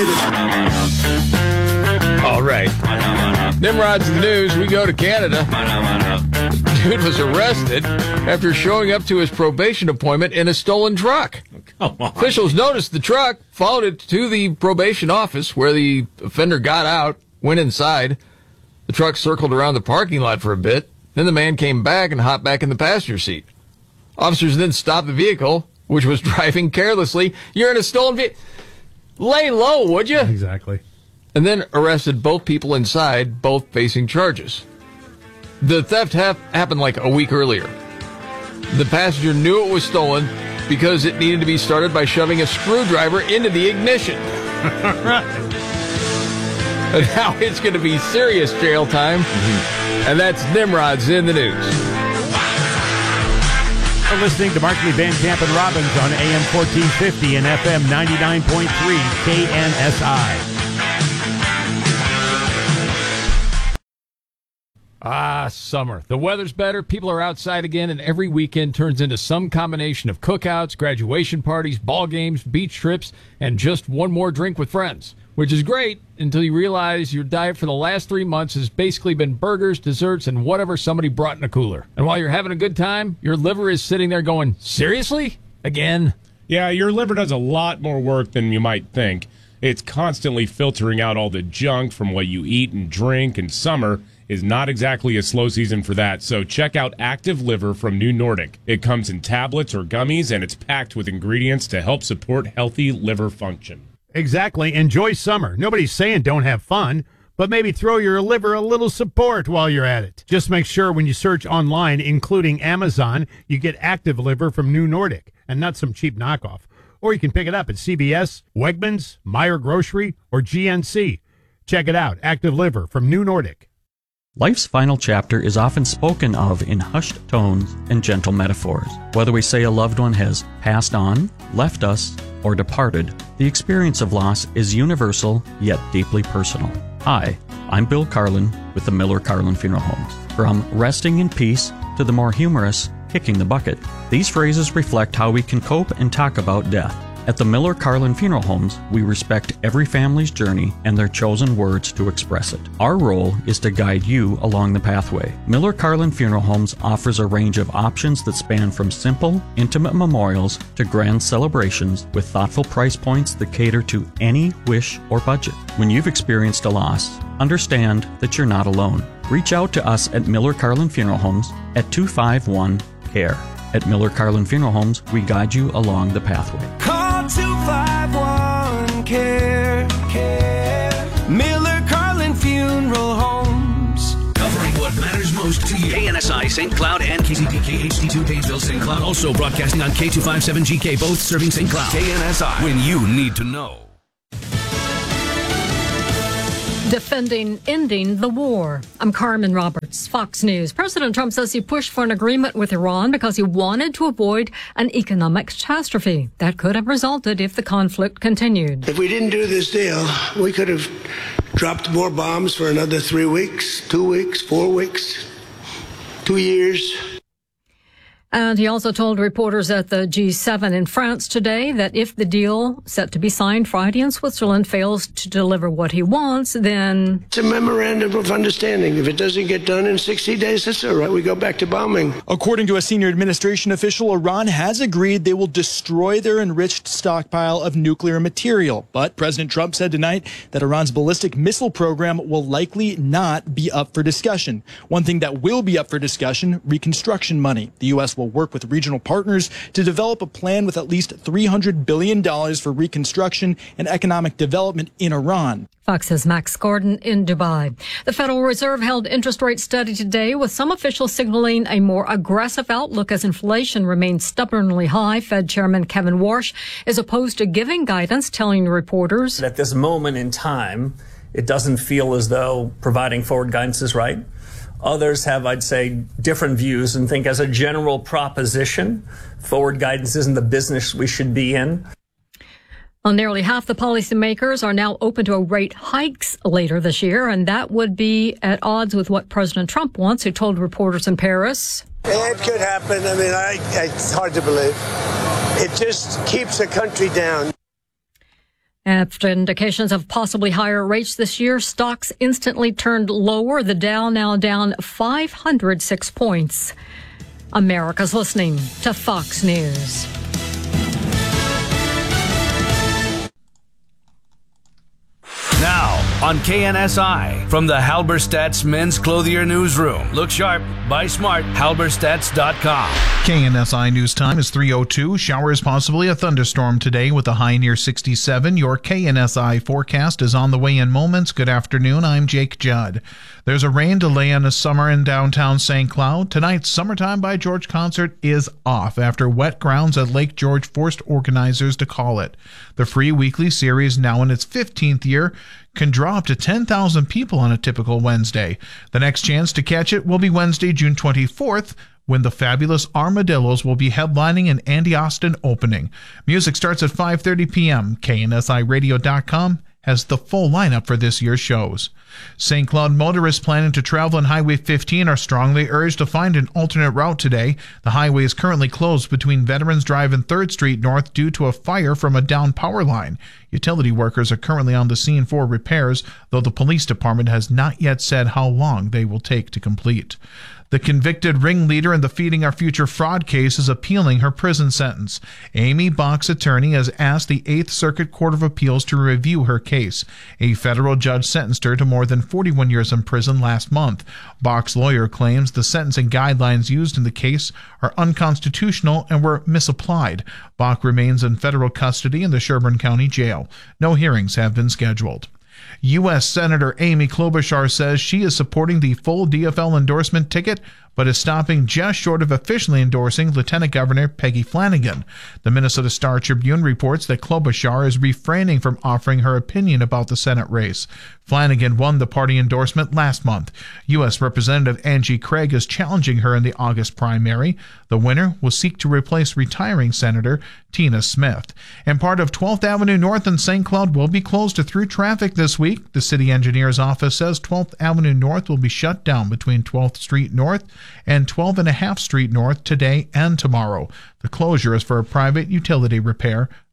S16: educated.
S9: All right. Nimrod's in the News. We go to Canada. Dude was arrested after showing up to his probation appointment in a stolen truck.
S10: Come on.
S9: Officials noticed the truck, followed it to the probation office where the offender got out, went inside. The truck circled around the parking lot for a bit. Then the man came back and hopped back in the passenger seat. Officers then stopped the vehicle, which was driving carelessly. You're in a stolen vehicle. Lay low, would you?
S8: Exactly.
S9: And then arrested both people inside, both facing charges. The theft ha- happened like a week earlier. The passenger knew it was stolen because it needed to be started by shoving a screwdriver into the ignition. And now it's going to be serious jail time. Mm-hmm. And that's Nimrod's in the News.
S8: You're listening to Markley, Van Camp, and Robbins on A M fourteen fifty and F M ninety-nine point three K N S I.
S4: Ah, summer. The weather's better, people are outside again, and every weekend turns into some combination of cookouts, graduation parties, ball games, beach trips, and just one more drink with friends. Which is great until you realize your diet for the last three months has basically been burgers, desserts, and whatever somebody brought in a cooler. And while you're having a good time, your liver is sitting there going, seriously? Again?
S5: Yeah, your liver does a lot more work than you might think. It's constantly filtering out all the junk from what you eat and drink, and summer is not exactly a slow season for that, so check out Active Liver from New Nordic. It comes in tablets or gummies, and it's packed with ingredients to help support healthy liver function.
S8: Exactly. Enjoy summer. Nobody's saying don't have fun, but maybe throw your liver a little support while you're at it. Just make sure when you search online, including Amazon, you get Active Liver from New Nordic, and not some cheap knockoff. Or you can pick it up at C V S, Wegmans, Meijer Grocery, or G N C. Check it out. Active Liver from New Nordic.
S6: Life's final chapter is often spoken of in hushed tones and gentle metaphors. Whether we say a loved one has passed on, left us, or departed, the experience of loss is universal yet deeply personal. Hi, I'm Bill Carlin with the Miller Carlin Funeral Homes. From resting in peace to the more humorous kicking the bucket, these phrases reflect how we can cope and talk about death. At the Miller Carlin Funeral Homes, we respect every family's journey and their chosen words to express it. Our role is to guide you along the pathway. Miller Carlin Funeral Homes offers a range of options that span from simple, intimate memorials to grand celebrations with thoughtful price points that cater to any wish or budget. When you've experienced a loss, understand that you're not alone. Reach out to us at Miller Carlin Funeral Homes at two five one C A R E. At Miller Carlin Funeral Homes, we guide you along the pathway.
S25: Call two five one C A R E. Care. Miller Carlin Funeral Homes.
S1: Covering what matters most to you. K N S I, Saint Cloud, and K C P K H D two, Painesville, Saint Cloud. Also broadcasting on K two fifty-seven G K, both serving Saint Cloud. K N S I, when you need to know.
S7: Defending ending the war. I'm Carmen Roberts, Fox News. President Trump says he pushed for an agreement with Iran because he wanted to avoid an economic catastrophe that could have resulted if the conflict continued.
S2: If we didn't do this deal, we could have dropped more bombs for another three weeks, two weeks, four weeks, two years.
S7: And he also told reporters at the G seven in France today that if the deal set to be signed Friday in Switzerland fails to deliver what he wants, then...
S2: It's a memorandum of understanding. If it doesn't get done in sixty days, that's all right. We go back to bombing.
S11: According to a senior administration official, Iran has agreed they will destroy their enriched stockpile of nuclear material. But President Trump said tonight that Iran's ballistic missile program will likely not be up for discussion. One thing that will be up for discussion, reconstruction money. The U S will work with regional partners to develop a plan with at least three hundred billion dollars for reconstruction and economic development in Iran.
S7: Fox's Max Gordon in Dubai. The Federal Reserve held interest rate steady today, with some officials signaling a more aggressive outlook as inflation remains stubbornly high. Fed Chairman Kevin Warsh is opposed to giving guidance, telling reporters,
S12: at this moment in time, it doesn't feel as though providing forward guidance is right. Others have, I'd say, different views and think as a general proposition, forward guidance isn't the business we should be in.
S7: Well, nearly half the policymakers are now open to rate hikes later this year, and that would be at odds with what President Trump wants, who told reporters in Paris.
S2: It could happen. I mean, I, it's hard to believe. It just keeps the country down.
S7: After indications of possibly higher rates this year, stocks instantly turned lower. The Dow now down five hundred six points. America's listening to Fox News.
S1: Now, on K N S I, from the Halberstadt's Men's Clothier Newsroom. Look sharp, buy smart, halberstadts dot com.
S13: K N S I news time is three oh two. Showers, possibly a thunderstorm today with a high near sixty-seven. Your K N S I forecast is on the way in moments. Good afternoon, I'm Jake Judd. There's a rain delay on a summer in downtown Saint Cloud. Tonight's Summertime by George concert is off after wet grounds at Lake George forced organizers to call it. The free weekly series, now in its fifteenth year, can draw up to ten thousand people on a typical Wednesday. The next chance to catch it will be Wednesday, June twenty-fourth, when the Fabulous Armadillos will be headlining an Andy Austin opening. Music starts at five thirty p.m. K N S I radio dot com has the full lineup for this year's shows. Saint Cloud motorists planning to travel on Highway fifteen are strongly urged to find an alternate route today. The highway is currently closed between Veterans Drive and third Street North due to a fire from a down power line. Utility workers are currently on the scene for repairs, though the police department has not yet said how long they will take to complete. The convicted ringleader in the Feeding Our Future fraud case is appealing her prison sentence. Amy Bach's attorney has asked the Eighth Circuit Court of Appeals to review her case. A federal judge sentenced her to more than forty-one years in prison last month. Bach's lawyer claims the sentencing guidelines used in the case are unconstitutional and were misapplied. Bach remains in federal custody in the Sherburne County Jail. No hearings have been scheduled. U S Senator Amy Klobuchar says she is supporting the full D F L endorsement ticket, but is stopping just short of officially endorsing Lieutenant Governor Peggy Flanagan. The Minnesota Star Tribune reports that Klobuchar is refraining from offering her opinion about the Senate race. Flanagan won the party endorsement last month. U S Representative Angie Craig is challenging her in the August primary. The winner will seek to replace retiring Senator Tina Smith. And part of twelfth Avenue North in Saint Cloud will be closed to through traffic this week. The city engineer's office says twelfth Avenue North will be shut down between twelfth Street North and twelve and a half Street North today and tomorrow. The closure is for a private utility repair.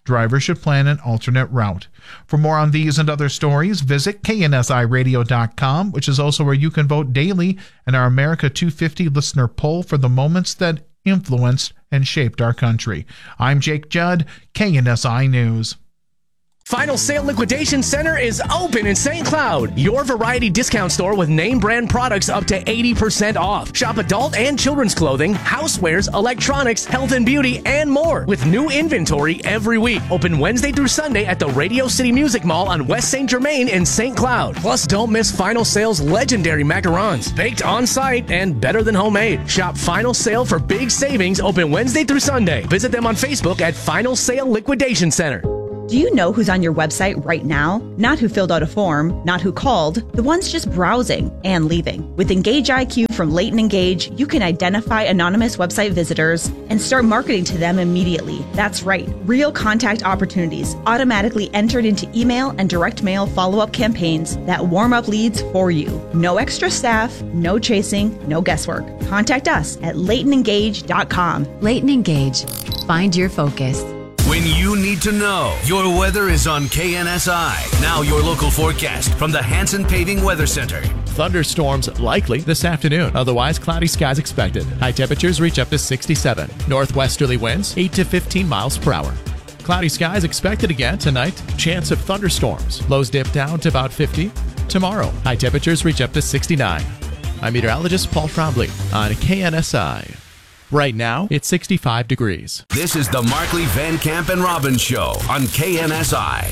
S13: Drivers should plan an alternate route. For more on these and other stories, visit K N S I radio dot com, which is also where you can vote daily in our America two fifty listener poll for the moments that influenced and shaped our country. I'm Jake Judd, K N S I News.
S14: Final Sale Liquidation Center is open in Saint Cloud, your variety discount store with name brand products up to eighty percent off. Shop adult and children's clothing, housewares, electronics, health and beauty, and more with new inventory every week. Open Wednesday through Sunday at the Radio City Music Mall on West Saint Germain in Saint Cloud. Plus, don't miss Final Sale's legendary macarons, baked on site and better than homemade. Shop Final Sale for big savings, open Wednesday through Sunday. Visit them on Facebook at Final Sale Liquidation Center.
S15: Do you know who's on your website right now? Not who filled out a form, not who called, the ones just browsing and leaving. With Engage I Q from Leighton Engage, you can identify anonymous website visitors and start marketing to them immediately. That's right, real contact opportunities automatically entered into email and direct mail follow-up campaigns that warm up leads for you. No extra staff, no chasing, no guesswork. Contact us at leighton engage dot com.
S17: Leighton Engage. Find your focus.
S1: When you need to know, your weather is on K N S I. Now your local forecast from the Hanson Paving Weather Center.
S18: Thunderstorms likely this afternoon. Otherwise, cloudy skies expected. High temperatures reach up to sixty-seven. Northwesterly winds eight to fifteen miles per hour. Cloudy skies expected again tonight. Chance of thunderstorms. Lows dip down to about fifty. Tomorrow, high temperatures reach up to sixty-nine. I'm meteorologist Paul Trombley on K N S I. Right now, it's sixty-five degrees.
S1: This is the Markley, Van Camp, and Robbins Show on K N S I.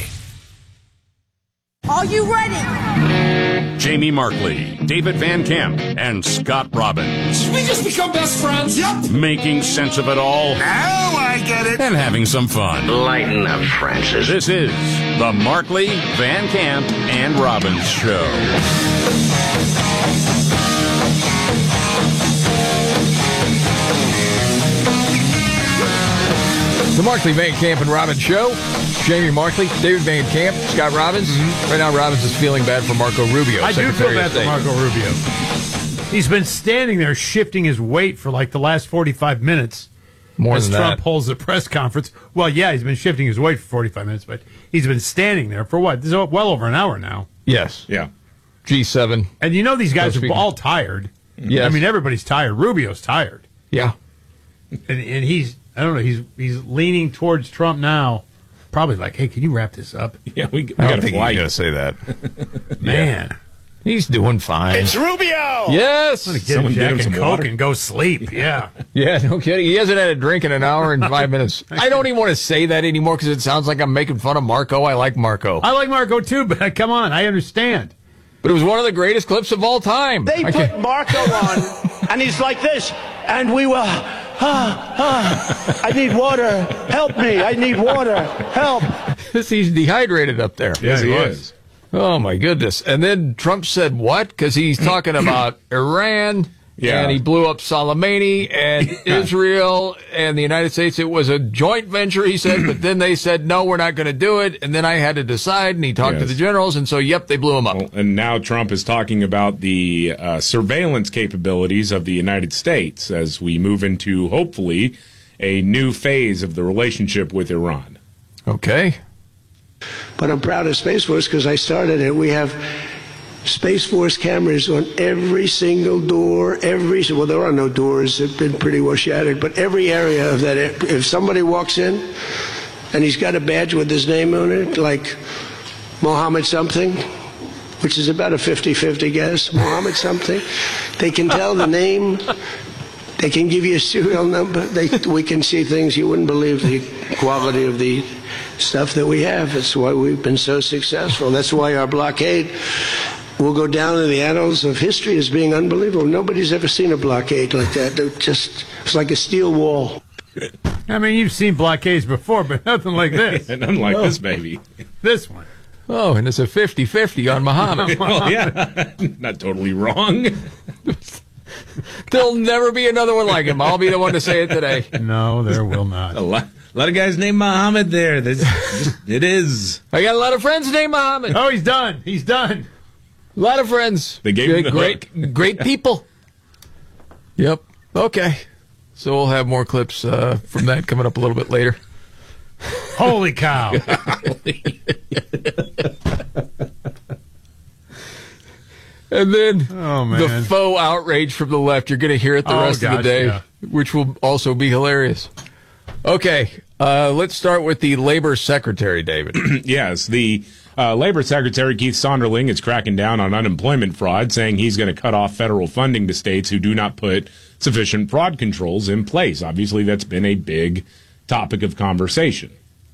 S19: Are you ready?
S3: Jamie Markley, David Van Camp, and Scott Robbins.
S19: We just become best friends. Yep.
S3: Making sense of it all.
S19: Now I get it.
S3: And having some fun.
S19: Lighten up, Francis.
S3: This is the Markley, Van Camp, and Robbins Show.
S9: The Markley, Van Camp, and Robbins Show. Jamie Markley, David Van Camp, Scott Robbins. Mm-hmm. Right now, Robbins is feeling bad for Marco Rubio.
S8: I do feel
S9: Secretary
S8: bad
S9: of
S8: for
S9: State.
S8: Marco Rubio. He's been standing there shifting his weight for like the last forty-five minutes.
S9: More
S8: as
S9: than
S8: Trump
S9: that.
S8: holds the press conference. Well, yeah, he's been shifting his weight for forty-five minutes, but he's been standing there for what? This is well over an hour now.
S9: Yes.
S10: Yeah.
S9: G seven.
S8: And you know these guys
S9: So
S8: are
S9: speaking-
S8: all tired.
S9: Yes.
S8: I mean, everybody's tired. Rubio's tired.
S9: Yeah.
S8: And, and he's, I don't know, he's he's leaning towards Trump now. Probably like, hey, can you wrap this up?
S10: Yeah, we, we
S9: I
S10: got
S9: don't
S10: to
S9: think
S10: fly.
S9: he's going to say that.
S8: Man.
S9: He's doing fine.
S8: It's
S18: Rubio!
S9: Yes.
S8: I'm going to get
S9: Someone
S8: him
S9: get
S8: Jack
S9: him
S8: and
S9: some
S8: Coke
S9: water.
S8: and go sleep. Yeah.
S9: Yeah, no kidding. He hasn't had a drink in an hour and five minutes. I don't even want to say that anymore because it sounds like I'm making fun of Marco. I like Marco.
S8: I like Marco too, but come on, I understand.
S9: But it was one of the greatest clips of all time.
S2: They
S9: I
S2: put
S9: can't-
S2: Marco on, and he's like this, and we were, ah, ah, I need water, help me, I need water, help.
S9: He's dehydrated up there.
S10: Yes, he is.
S9: Oh, my goodness. And then Trump said what? Because he's talking about Iran,
S10: Yeah.
S9: and he blew up Soleimani and Israel and the United States. It was a joint venture, he said, but then they said, no, we're not going to do it. And then I had to decide, and he talked to
S10: Yes.
S9: the generals, and so, yep, they blew him up.
S10: Well, and now Trump is talking about the uh, surveillance capabilities of the United States as we move into, hopefully, a new phase of the relationship with Iran.
S9: Okay.
S2: But I'm proud of Space Force because I started it. We have Space Force cameras on every single door, every, well, there are no doors, they've been pretty well shattered, but every area of that, if somebody walks in and he's got a badge with his name on it, like Mohammed something, which is about a fifty-fifty guess, Mohammed something, they can tell the name, they can give you a serial number, they, we can see things you wouldn't believe the quality of the stuff that we have. That's why we've been so successful. That's why our blockade will go down in the annals of history as being unbelievable. Nobody's ever seen a blockade like that. It just, it's like a steel wall.
S8: I mean, you've seen blockades before, but nothing like this.
S10: Nothing like this, baby.
S8: This one.
S9: Oh, and it's a fifty-fifty on Muhammad.
S10: Well, yeah, not totally wrong.
S9: There'll never be another one like him. I'll be the one to say it today.
S8: No, there will not.
S10: A lot, a lot of guys named Muhammad there. This, it is.
S9: I got a lot of friends named Muhammad.
S8: Oh, he's done. He's done.
S9: A lot of friends.
S10: They gave him the
S9: great,
S10: hook.
S9: great people. Yep. Okay. So we'll have more clips uh, from that coming up a little bit later.
S8: Holy cow.
S9: And then
S8: oh, man.
S9: the faux outrage from the left. You're going to hear it the
S8: Oh,
S9: rest
S8: gosh,
S9: of the day,
S8: yeah.
S9: which will also be hilarious. Okay, uh, let's start with the Labor Secretary, David.
S10: Yes, the uh, Labor Secretary, Keith Sonderling, is cracking down on unemployment fraud, saying he's going to cut off federal funding to states who do not put sufficient fraud controls in place. Obviously, that's been a big topic of conversation.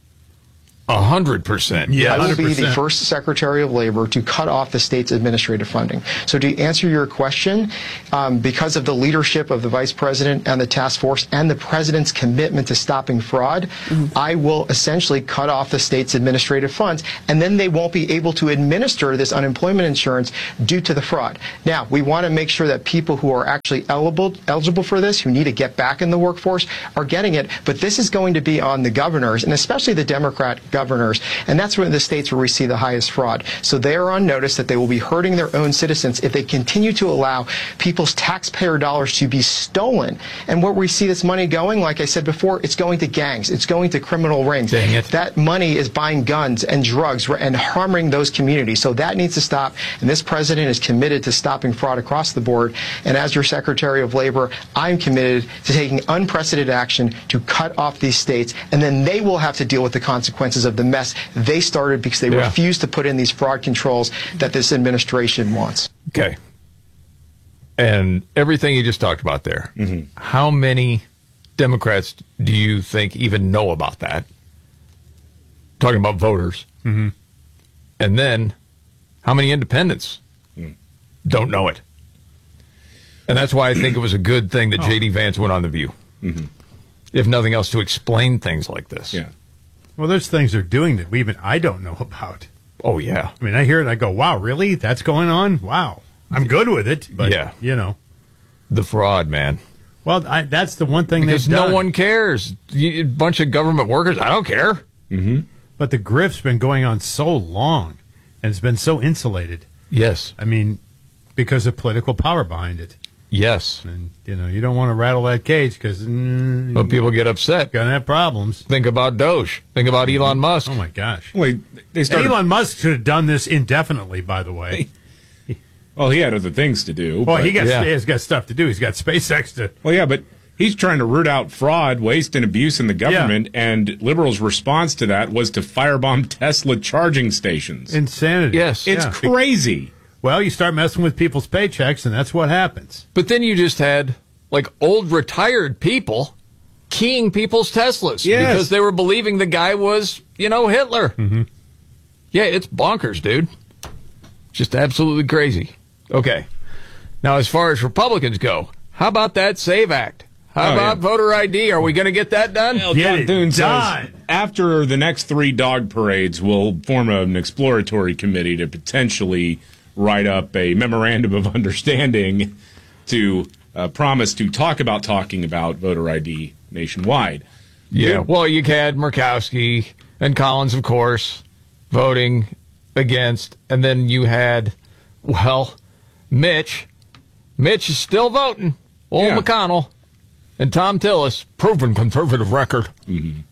S9: A hundred percent.
S20: I will be the first Secretary of Labor to cut off the state's administrative funding. So to answer your question, um, because of the leadership of the Vice President and the task force and the President's commitment to stopping fraud, mm-hmm. I will essentially cut off the state's administrative funds, and then they won't be able to administer this unemployment insurance due to the fraud. Now, we want to make sure that people who are actually eligible, eligible for this, who need to get back in the workforce, are getting it, but this is going to be on the governors, and especially the Democrat governors. governors, and that's one of the states where we see the highest fraud. So they are on notice that they will be hurting their own citizens if they continue to allow people's taxpayer dollars to be stolen. And where we see this money going, like I said before, it's going to gangs, it's going to criminal rings.
S9: Dang it.
S20: That money is buying guns and drugs and harming those communities. So that needs to stop, and this president is committed to stopping fraud across the board. And as your Secretary of Labor, I'm committed to taking unprecedented action to cut off these states, and then they will have to deal with the consequences of the mess they started because they
S9: Yeah.
S20: refused to put in these fraud controls that this administration wants.
S9: Okay. And everything you just talked about there, mm-hmm. how many Democrats do you think even know about that? Talking about voters.
S8: Mm-hmm.
S9: And then how many independents mm. don't know it? And that's why I think it was a good thing that
S8: oh.
S9: J D Vance went on The View.
S10: Mm-hmm.
S9: If nothing else, to explain things like this.
S10: Yeah.
S8: Well, there's things they're doing that we even I don't know about.
S9: Oh, yeah.
S8: I mean, I hear it and I go, wow, really? That's going on? Wow. I'm good with it, but,
S9: yeah.
S8: you know.
S9: The fraud, man.
S8: Well, I, that's the one thing
S9: because
S8: they've done.
S9: no one cares. A bunch of government workers, I don't care.
S10: Mm-hmm.
S8: But the grift's been going on so long, and it's been so insulated.
S9: Yes.
S8: I mean, because of political power behind it.
S9: Yes.
S8: And, you know, you don't want to rattle that cage because... Mm,
S9: but people get upset.
S8: Going to have problems.
S9: Think about Doge. Think about Elon Musk.
S8: Oh, my gosh.
S10: Wait, they started...
S8: Elon Musk should have done this indefinitely, by the way.
S10: Well, he had other things to do.
S8: Well,
S10: but,
S8: he got,
S10: yeah.
S8: he's got stuff to do. He's got SpaceX to...
S10: Well, yeah, but he's trying to root out fraud, waste, and abuse in the government, yeah. and liberals' response to that was to firebomb Tesla charging stations.
S8: Insanity.
S9: Yes.
S10: It's
S8: yeah.
S10: crazy.
S8: Well, you start messing with people's paychecks, and that's what happens.
S9: But then you just had, like, old retired people keying people's Teslas
S10: yes.
S9: because they were believing the guy was, you know, Hitler.
S8: Mm-hmm.
S9: Yeah, it's bonkers, dude. Just absolutely crazy. Okay. Now, as far as Republicans go, how about that SAVE Act? How
S10: oh,
S9: about
S10: yeah.
S9: voter I D? Are we going to get that done?
S10: Well,
S8: get
S10: John
S8: it
S10: Thune
S8: done.
S10: says after the next three dog parades, we'll form an exploratory committee to potentially write up a memorandum of understanding to uh, promise to talk about talking about voter I D nationwide.
S9: Yeah, well, you had Murkowski and Collins, of course, voting against, and then you had, well, Mitch. Mitch is still voting. Old
S10: yeah.
S9: McConnell and Tom Tillis, proven conservative record.
S10: Mm-hmm.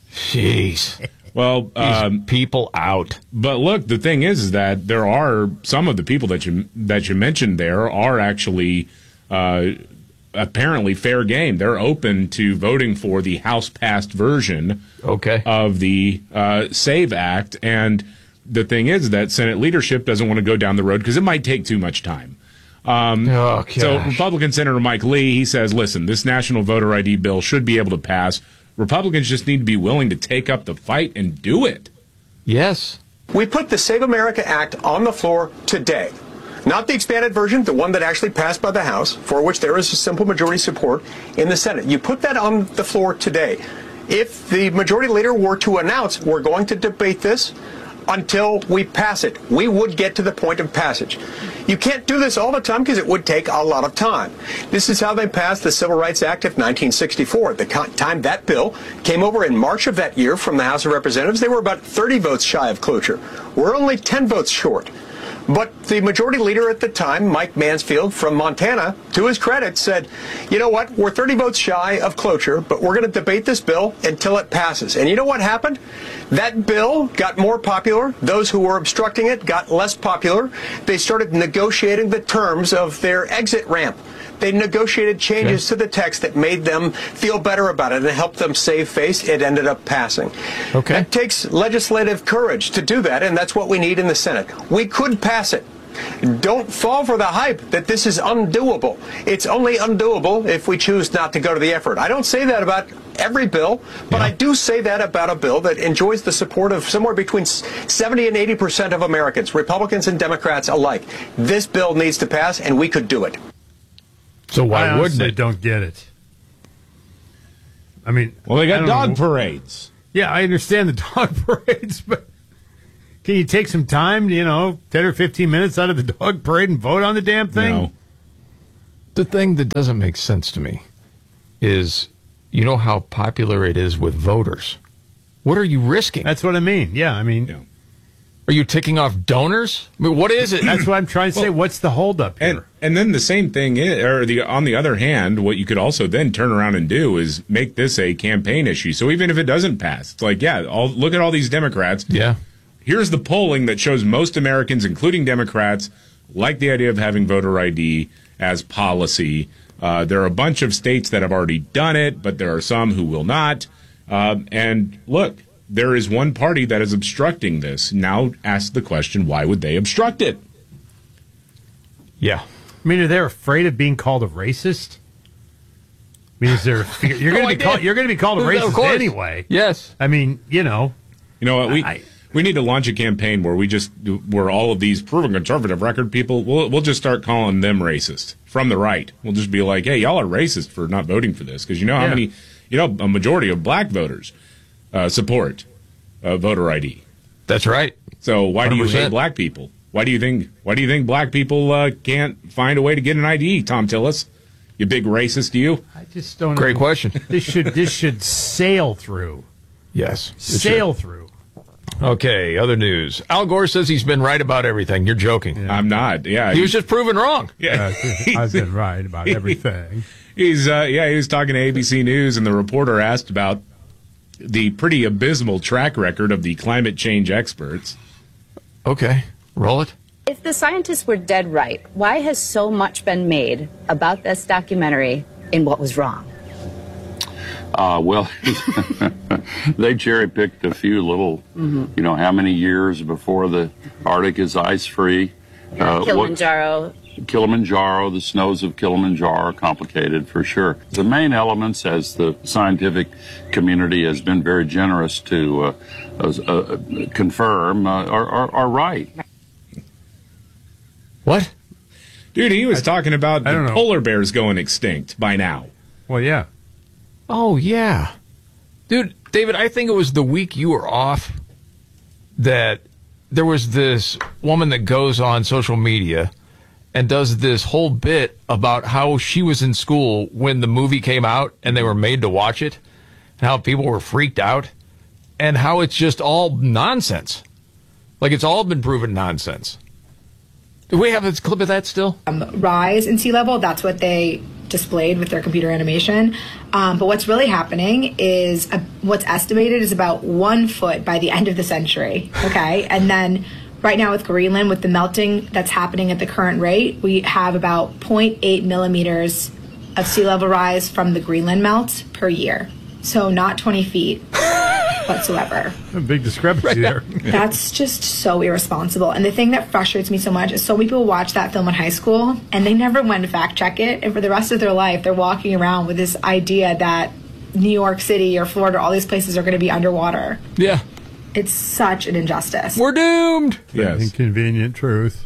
S9: Jeez.
S10: Well, um,
S9: people out.
S10: But look, the thing is, is that there are some of the people that you that you mentioned there are actually uh, apparently fair game. They're open to voting for the House-passed version
S9: okay.
S10: of the uh, SAVE Act. And the thing is that Senate leadership doesn't want to go down the road because it might take too much time. Um,
S9: oh,
S10: so Republican Senator Mike Lee, he says, listen, this national voter I D bill should be able to pass. Republicans just need to be willing to take up the fight and do it.
S9: Yes.
S21: We put the Save America Act on the floor today. Not the expanded version, the one that actually passed by the House, for which there is a simple majority support in the Senate. You put that on the floor today. If the majority leader were to announce we're going to debate this until we pass it, we would get to the point of passage. You can't do this all the time because it would take a lot of time. This is how they passed the Civil Rights Act of nineteen sixty-four. At the time that bill came over in March of that year from the House of Representatives, they were about thirty votes shy of cloture. We're only ten votes short. But the majority leader at the time, Mike Mansfield from Montana, to his credit, said, you know what, we're thirty votes shy of cloture, but we're going to debate this bill until it passes. And you know what happened? That bill got more popular. Those who were obstructing it got less popular. They started negotiating the terms of their exit ramp. They negotiated changes to the text that made them feel better about it and helped them save face. It ended up passing.
S9: Okay.
S21: It takes legislative courage to do that, and that's what we need in the Senate. We could pass it. Don't fall for the hype that this is undoable. It's only undoable if we choose not to go to the effort. I don't say that about every bill, but yeah. I do say that about a bill that enjoys the support of somewhere between seventy and eighty percent of Americans, Republicans and Democrats alike. This bill needs to pass, and we could do it.
S9: So why
S8: I
S9: wouldn't it?
S8: Don't get it. I mean,
S10: well, they got dog
S8: know.
S10: parades.
S8: Yeah, I understand the dog parades, but can you take some time, you know, ten or fifteen minutes out of the dog parade and vote on the damn thing?
S10: No.
S9: The thing that doesn't make sense to me is, you know how popular it is with voters. What are you risking?
S8: That's what I mean. Yeah, I mean...
S10: Yeah.
S9: Are you ticking off donors? I mean, what is it?
S8: That's what I'm trying to say.
S10: Well,
S8: What's the holdup here?
S10: And, and then the same thing, is, or the on the other hand, what you could also then turn around and do is make this a campaign issue. So even if it doesn't pass, it's like, yeah, all, look at all these Democrats.
S9: Yeah.
S10: Here's the polling that shows most Americans, including Democrats, like the idea of having voter I D as policy. Uh, there are a bunch of states that have already done it, but there are some who will not. Uh, and look, there is one party that is obstructing this. Now ask the question, why would they obstruct it?
S9: Yeah.
S8: I mean, are they afraid of being called a racist? I mean, is there a fear? You're going
S9: No,
S8: to be called, you're going to be called a
S9: Of
S8: racist
S9: course.
S8: anyway.
S9: Yes.
S8: I mean, you know.
S10: You know what? We
S8: I,
S10: we need to launch a campaign where we just where all of these proven conservative record people, we'll we'll just start calling them racist from the right. We'll just be like, hey, y'all are racist for not voting for this because you know how
S8: Yeah.
S10: many, you know, a majority of black voters uh, support uh, voter I D.
S9: That's right.
S10: So why do you
S9: one hundred percent.
S10: hate black people? Why do you think why do you think black people uh, can't find a way to get an I D? Tom Tillis, you big racist, you.
S8: I just don't.
S9: Great
S8: know.
S9: question.
S8: This should this should sail through.
S9: Yes. it
S8: Sail
S9: should.
S8: through.
S9: Okay, other news. Al Gore says he's been right about everything. You're joking.
S10: I'm not. Yeah,
S9: He was just proven wrong.
S10: Yeah,
S8: Uh, I've been right about everything.
S10: He's uh, yeah, he was talking to A B C News, and the reporter asked about the pretty abysmal track record of the climate change experts.
S9: Okay, roll it.
S4: If the scientists were dead right, why has so much been made about this documentary in what was wrong?
S16: Uh, well, they cherry-picked a few little, mm-hmm. you know, how many years before the Arctic is ice-free. Uh,
S4: Kilimanjaro.
S16: What, Kilimanjaro, the snows of Kilimanjaro are complicated for sure. The main elements, as the scientific community has been very generous to uh, uh, confirm, uh, are, are, are right.
S9: What?
S10: Dude, he was I, talking about
S8: I
S10: the polar bears going extinct by now.
S8: Well, yeah.
S9: Oh, yeah. Dude, David, I think it was the week you were off that there was this woman that goes on social media and does this whole bit about how she was in school when the movie came out and they were made to watch it, and how people were freaked out, and how it's just all nonsense. Like, it's all been proven nonsense. Do we have a clip of that still?
S22: Um, rise in sea level, that's what they displayed with their computer animation. Um, but what's really happening is uh, what's estimated is about one foot by the end of the century. Okay. And then right now with Greenland, with the melting that's happening at the current rate, we have about zero point eight millimeters of sea level rise from the Greenland melt per year. So not twenty feet whatsoever.
S8: A big discrepancy there.
S22: That's just so irresponsible. And the thing that frustrates me so much is so many people watch that film in high school and they never went to fact check it. And for the rest of their life, they're walking around with this idea that New York City or Florida, all these places are going to be underwater.
S9: Yeah.
S22: It's such an injustice.
S9: We're doomed.
S8: Yes. Inconvenient truth.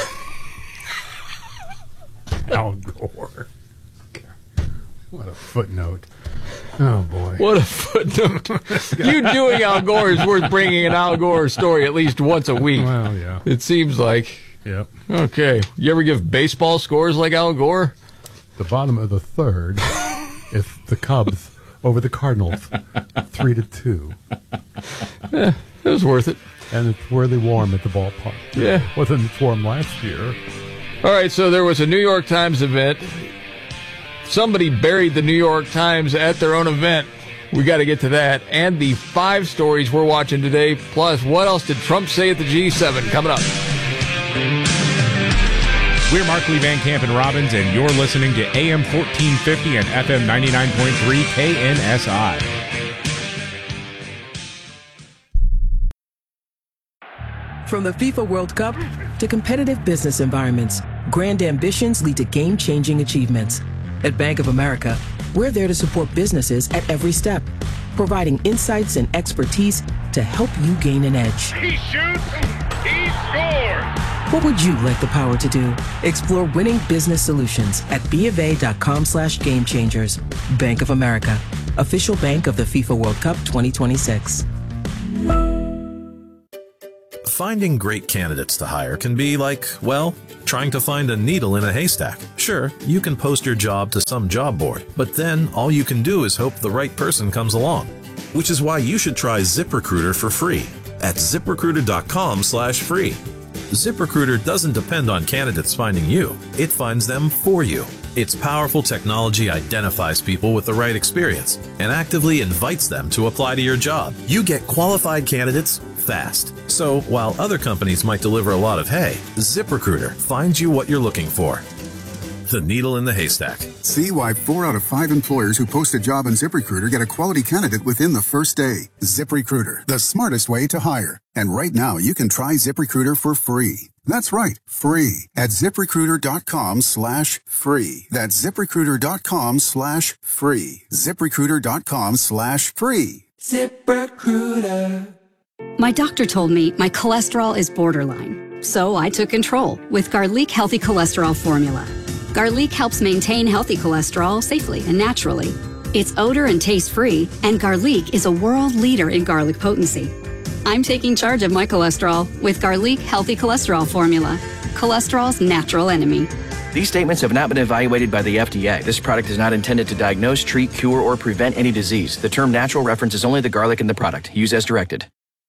S8: Al Gore. What a footnote. Oh, boy.
S9: What a footnote. You doing Al Gore is worth bringing an Al Gore story at least once a week.
S8: Well, yeah.
S9: It seems like.
S8: Yep.
S9: Okay. You ever give baseball scores like Al Gore?
S8: The bottom of the third, if the Cubs
S5: over the Cardinals, three to two.
S9: Yeah, it was worth it.
S5: And it's really warm at the ballpark.
S9: Yeah.
S5: It wasn't warm last year.
S9: All right, so there was a New York Times event. Somebody buried the New York Times at their own event. We got to get to that. And the five stories we're watching today. Plus, what else did Trump say at the G seven? Coming up.
S10: We're Markley, Van Camp, and Robbins, and you're listening to A M fourteen fifty and F M ninety-nine point three K N S I.
S6: From the FIFA World Cup to competitive business environments, grand ambitions lead to game-changing achievements. At Bank of America, we're there to support businesses at every step, providing insights and expertise to help you gain an edge.
S19: He shoots, he scores!
S6: What would you like the power to do? Explore winning business solutions at BofA.com slash game changers. Bank of America, official bank of the FIFA World Cup twenty twenty-six.
S23: Finding great candidates to hire can be like, well, trying to find a needle in a haystack. Sure, you can post your job to some job board, but then all you can do is hope the right person comes along. Which is why you should try ZipRecruiter for free at ZipRecruiter.com slash free. ZipRecruiter doesn't depend on candidates finding you. It finds them for you. Its powerful technology identifies people with the right experience and actively invites them to apply to your job. You get qualified candidates fast. So while other companies might deliver a lot of hay, ZipRecruiter finds you what you're looking for. The needle in the haystack.
S24: See why four out of five employers who post a job on ZipRecruiter get a quality candidate within the first day. ZipRecruiter, the smartest way to hire. And right now, you can try ZipRecruiter for free. That's right, free at ZipRecruiter.com slash free. That's ZipRecruiter.com slash free. ZipRecruiter.com slash free.
S25: ZipRecruiter. My doctor told me my cholesterol is borderline, so I took control with Garlic Healthy Cholesterol Formula. Garlic helps maintain healthy cholesterol safely and naturally. It's odor and taste-free, and Garlic is a world leader in garlic potency. I'm taking charge of my cholesterol with Garlic Healthy Cholesterol Formula, cholesterol's natural enemy.
S26: These statements have not been evaluated by the F D A. This product is not intended to diagnose, treat, cure, or prevent any disease. The term natural references only the garlic in the product. Use as directed.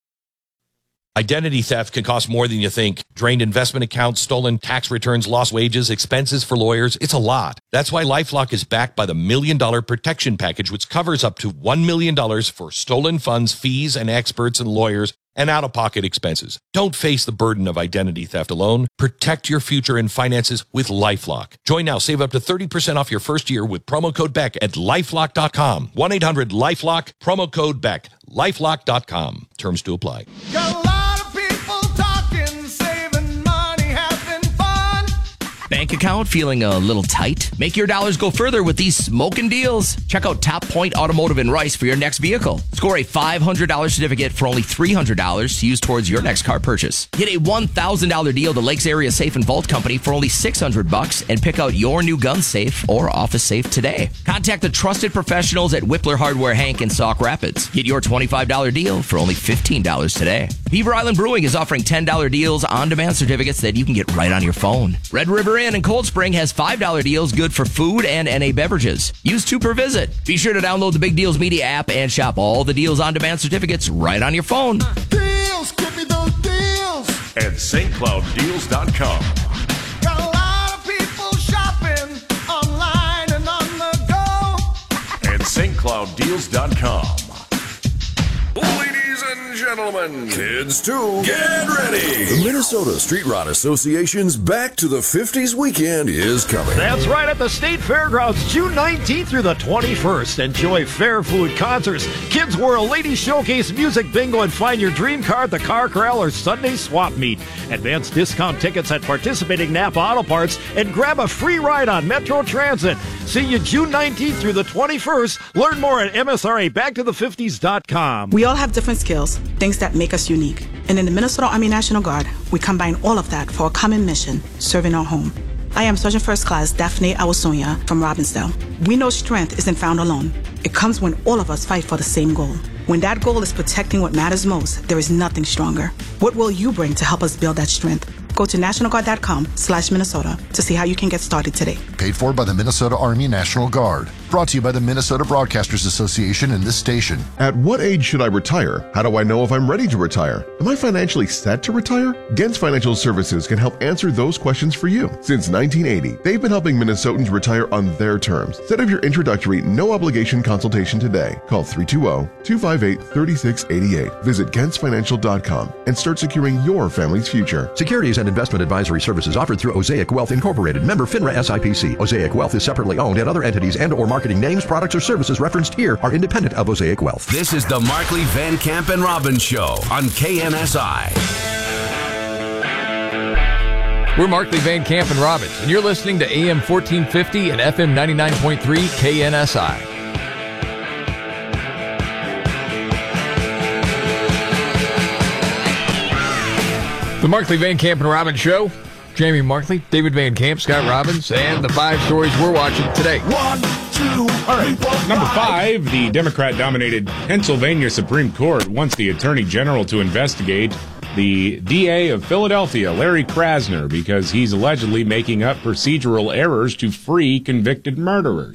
S27: Identity theft can cost more than you think. Drained investment accounts, stolen tax returns, lost wages, expenses for lawyers. It's a lot. That's why LifeLock is backed by the Million Dollar Protection Package, which covers up to one million dollars for stolen funds, fees, and experts and lawyers, and out-of-pocket expenses. Don't face the burden of identity theft alone. Protect your future and finances with LifeLock. Join now. Save up to thirty percent off your first year with promo code Beck at LifeLock dot com. one eight hundred LifeLock, promo code Beck. LifeLock dot com. Terms to apply.
S14: Bank account feeling a little tight? Make your dollars go further with these smoking deals. Check out Top Point Automotive in Rice for your next vehicle. Score a five hundred dollars certificate for only three hundred dollars to use towards your next car purchase. Get a one thousand dollars deal to Lakes Area Safe and Vault Company for only six hundred bucks and pick out your new gun safe or office safe today. Contact the trusted professionals at Whippler Hardware Hank in Sauk Rapids. Get your twenty-five dollars deal for only fifteen dollars today. Beaver Island Brewing is offering ten dollars deals on-demand certificates that you can get right on your phone. Red River Inn in Cold Spring has five dollars deals good for food and N A beverages. Use two per visit. Be sure to download the Big Deals Media app and shop all the deals on-demand certificates right on your phone.
S19: Deals, give me those deals.
S3: At Saint Cloud Deals dot com.
S19: Got a lot of people shopping online and on the go.
S3: At Saint Cloud Deals dot com.
S28: Ladies and gentlemen, kids too, get ready! The Minnesota Street Rod Association's Back to the fifties weekend is coming.
S29: That's right, at the State Fairgrounds, June nineteenth through the twenty-first. Enjoy fair food, concerts, Kids World, Ladies Showcase, music bingo, and find your dream car at the Car Corral or Sunday Swap Meet. Advance discount tickets at participating Napa Auto Parts and grab a free ride on Metro Transit. See you June nineteenth through the twenty-first. Learn more at M S R A back to the fifties dot com.
S30: We all have different skills, things that make us unique. And in the Minnesota Army National Guard, we combine all of that for a common mission, serving our home. I am Sergeant First Class Daphne Awasonia from Robbinsdale. We know strength isn't found alone. It comes when all of us fight for the same goal. When that goal is protecting what matters most, there is nothing stronger. What will you bring to help us build that strength? Go to national guard dot com slash Minnesota to see how you can get started today.
S31: Paid for by the Minnesota Army National Guard.
S1: Brought to you by the Minnesota Broadcasters Association and this station.
S2: At what age should I retire? How do I know if I'm ready to retire? Am I financially set to retire? Gens Financial Services can help answer those questions for you. Since nineteen eighty, they've been helping Minnesotans retire on their terms. Set up your introductory, no-obligation consultation today. Call three two zero, two five eight, three six eight eight. Visit gens financial dot com and start securing your family's future.
S7: Securities and investment advisory services offered through Osaic Wealth Incorporated. Member FINRA S I P C. Osaic Wealth is separately owned, and other entities and or marketing names, products, or services referenced here are independent of Osaic Wealth.
S28: This is the Markley, Van Camp, and Robbins Show on K N S I.
S9: We're Markley, Van Camp, and Robbins, and you're listening to A M fourteen fifty and F M ninety-nine point three K N S I. The Markley, Van Camp, and Robbins Show. Jamie Markley, David Van Camp, Scott Robbins, and the five stories we're watching today.
S10: One, two, all right. Number five, the Democrat-dominated Pennsylvania Supreme Court wants the Attorney General to investigate the D A of Philadelphia, Larry Krasner, because he's allegedly making up procedural errors to free convicted murderers.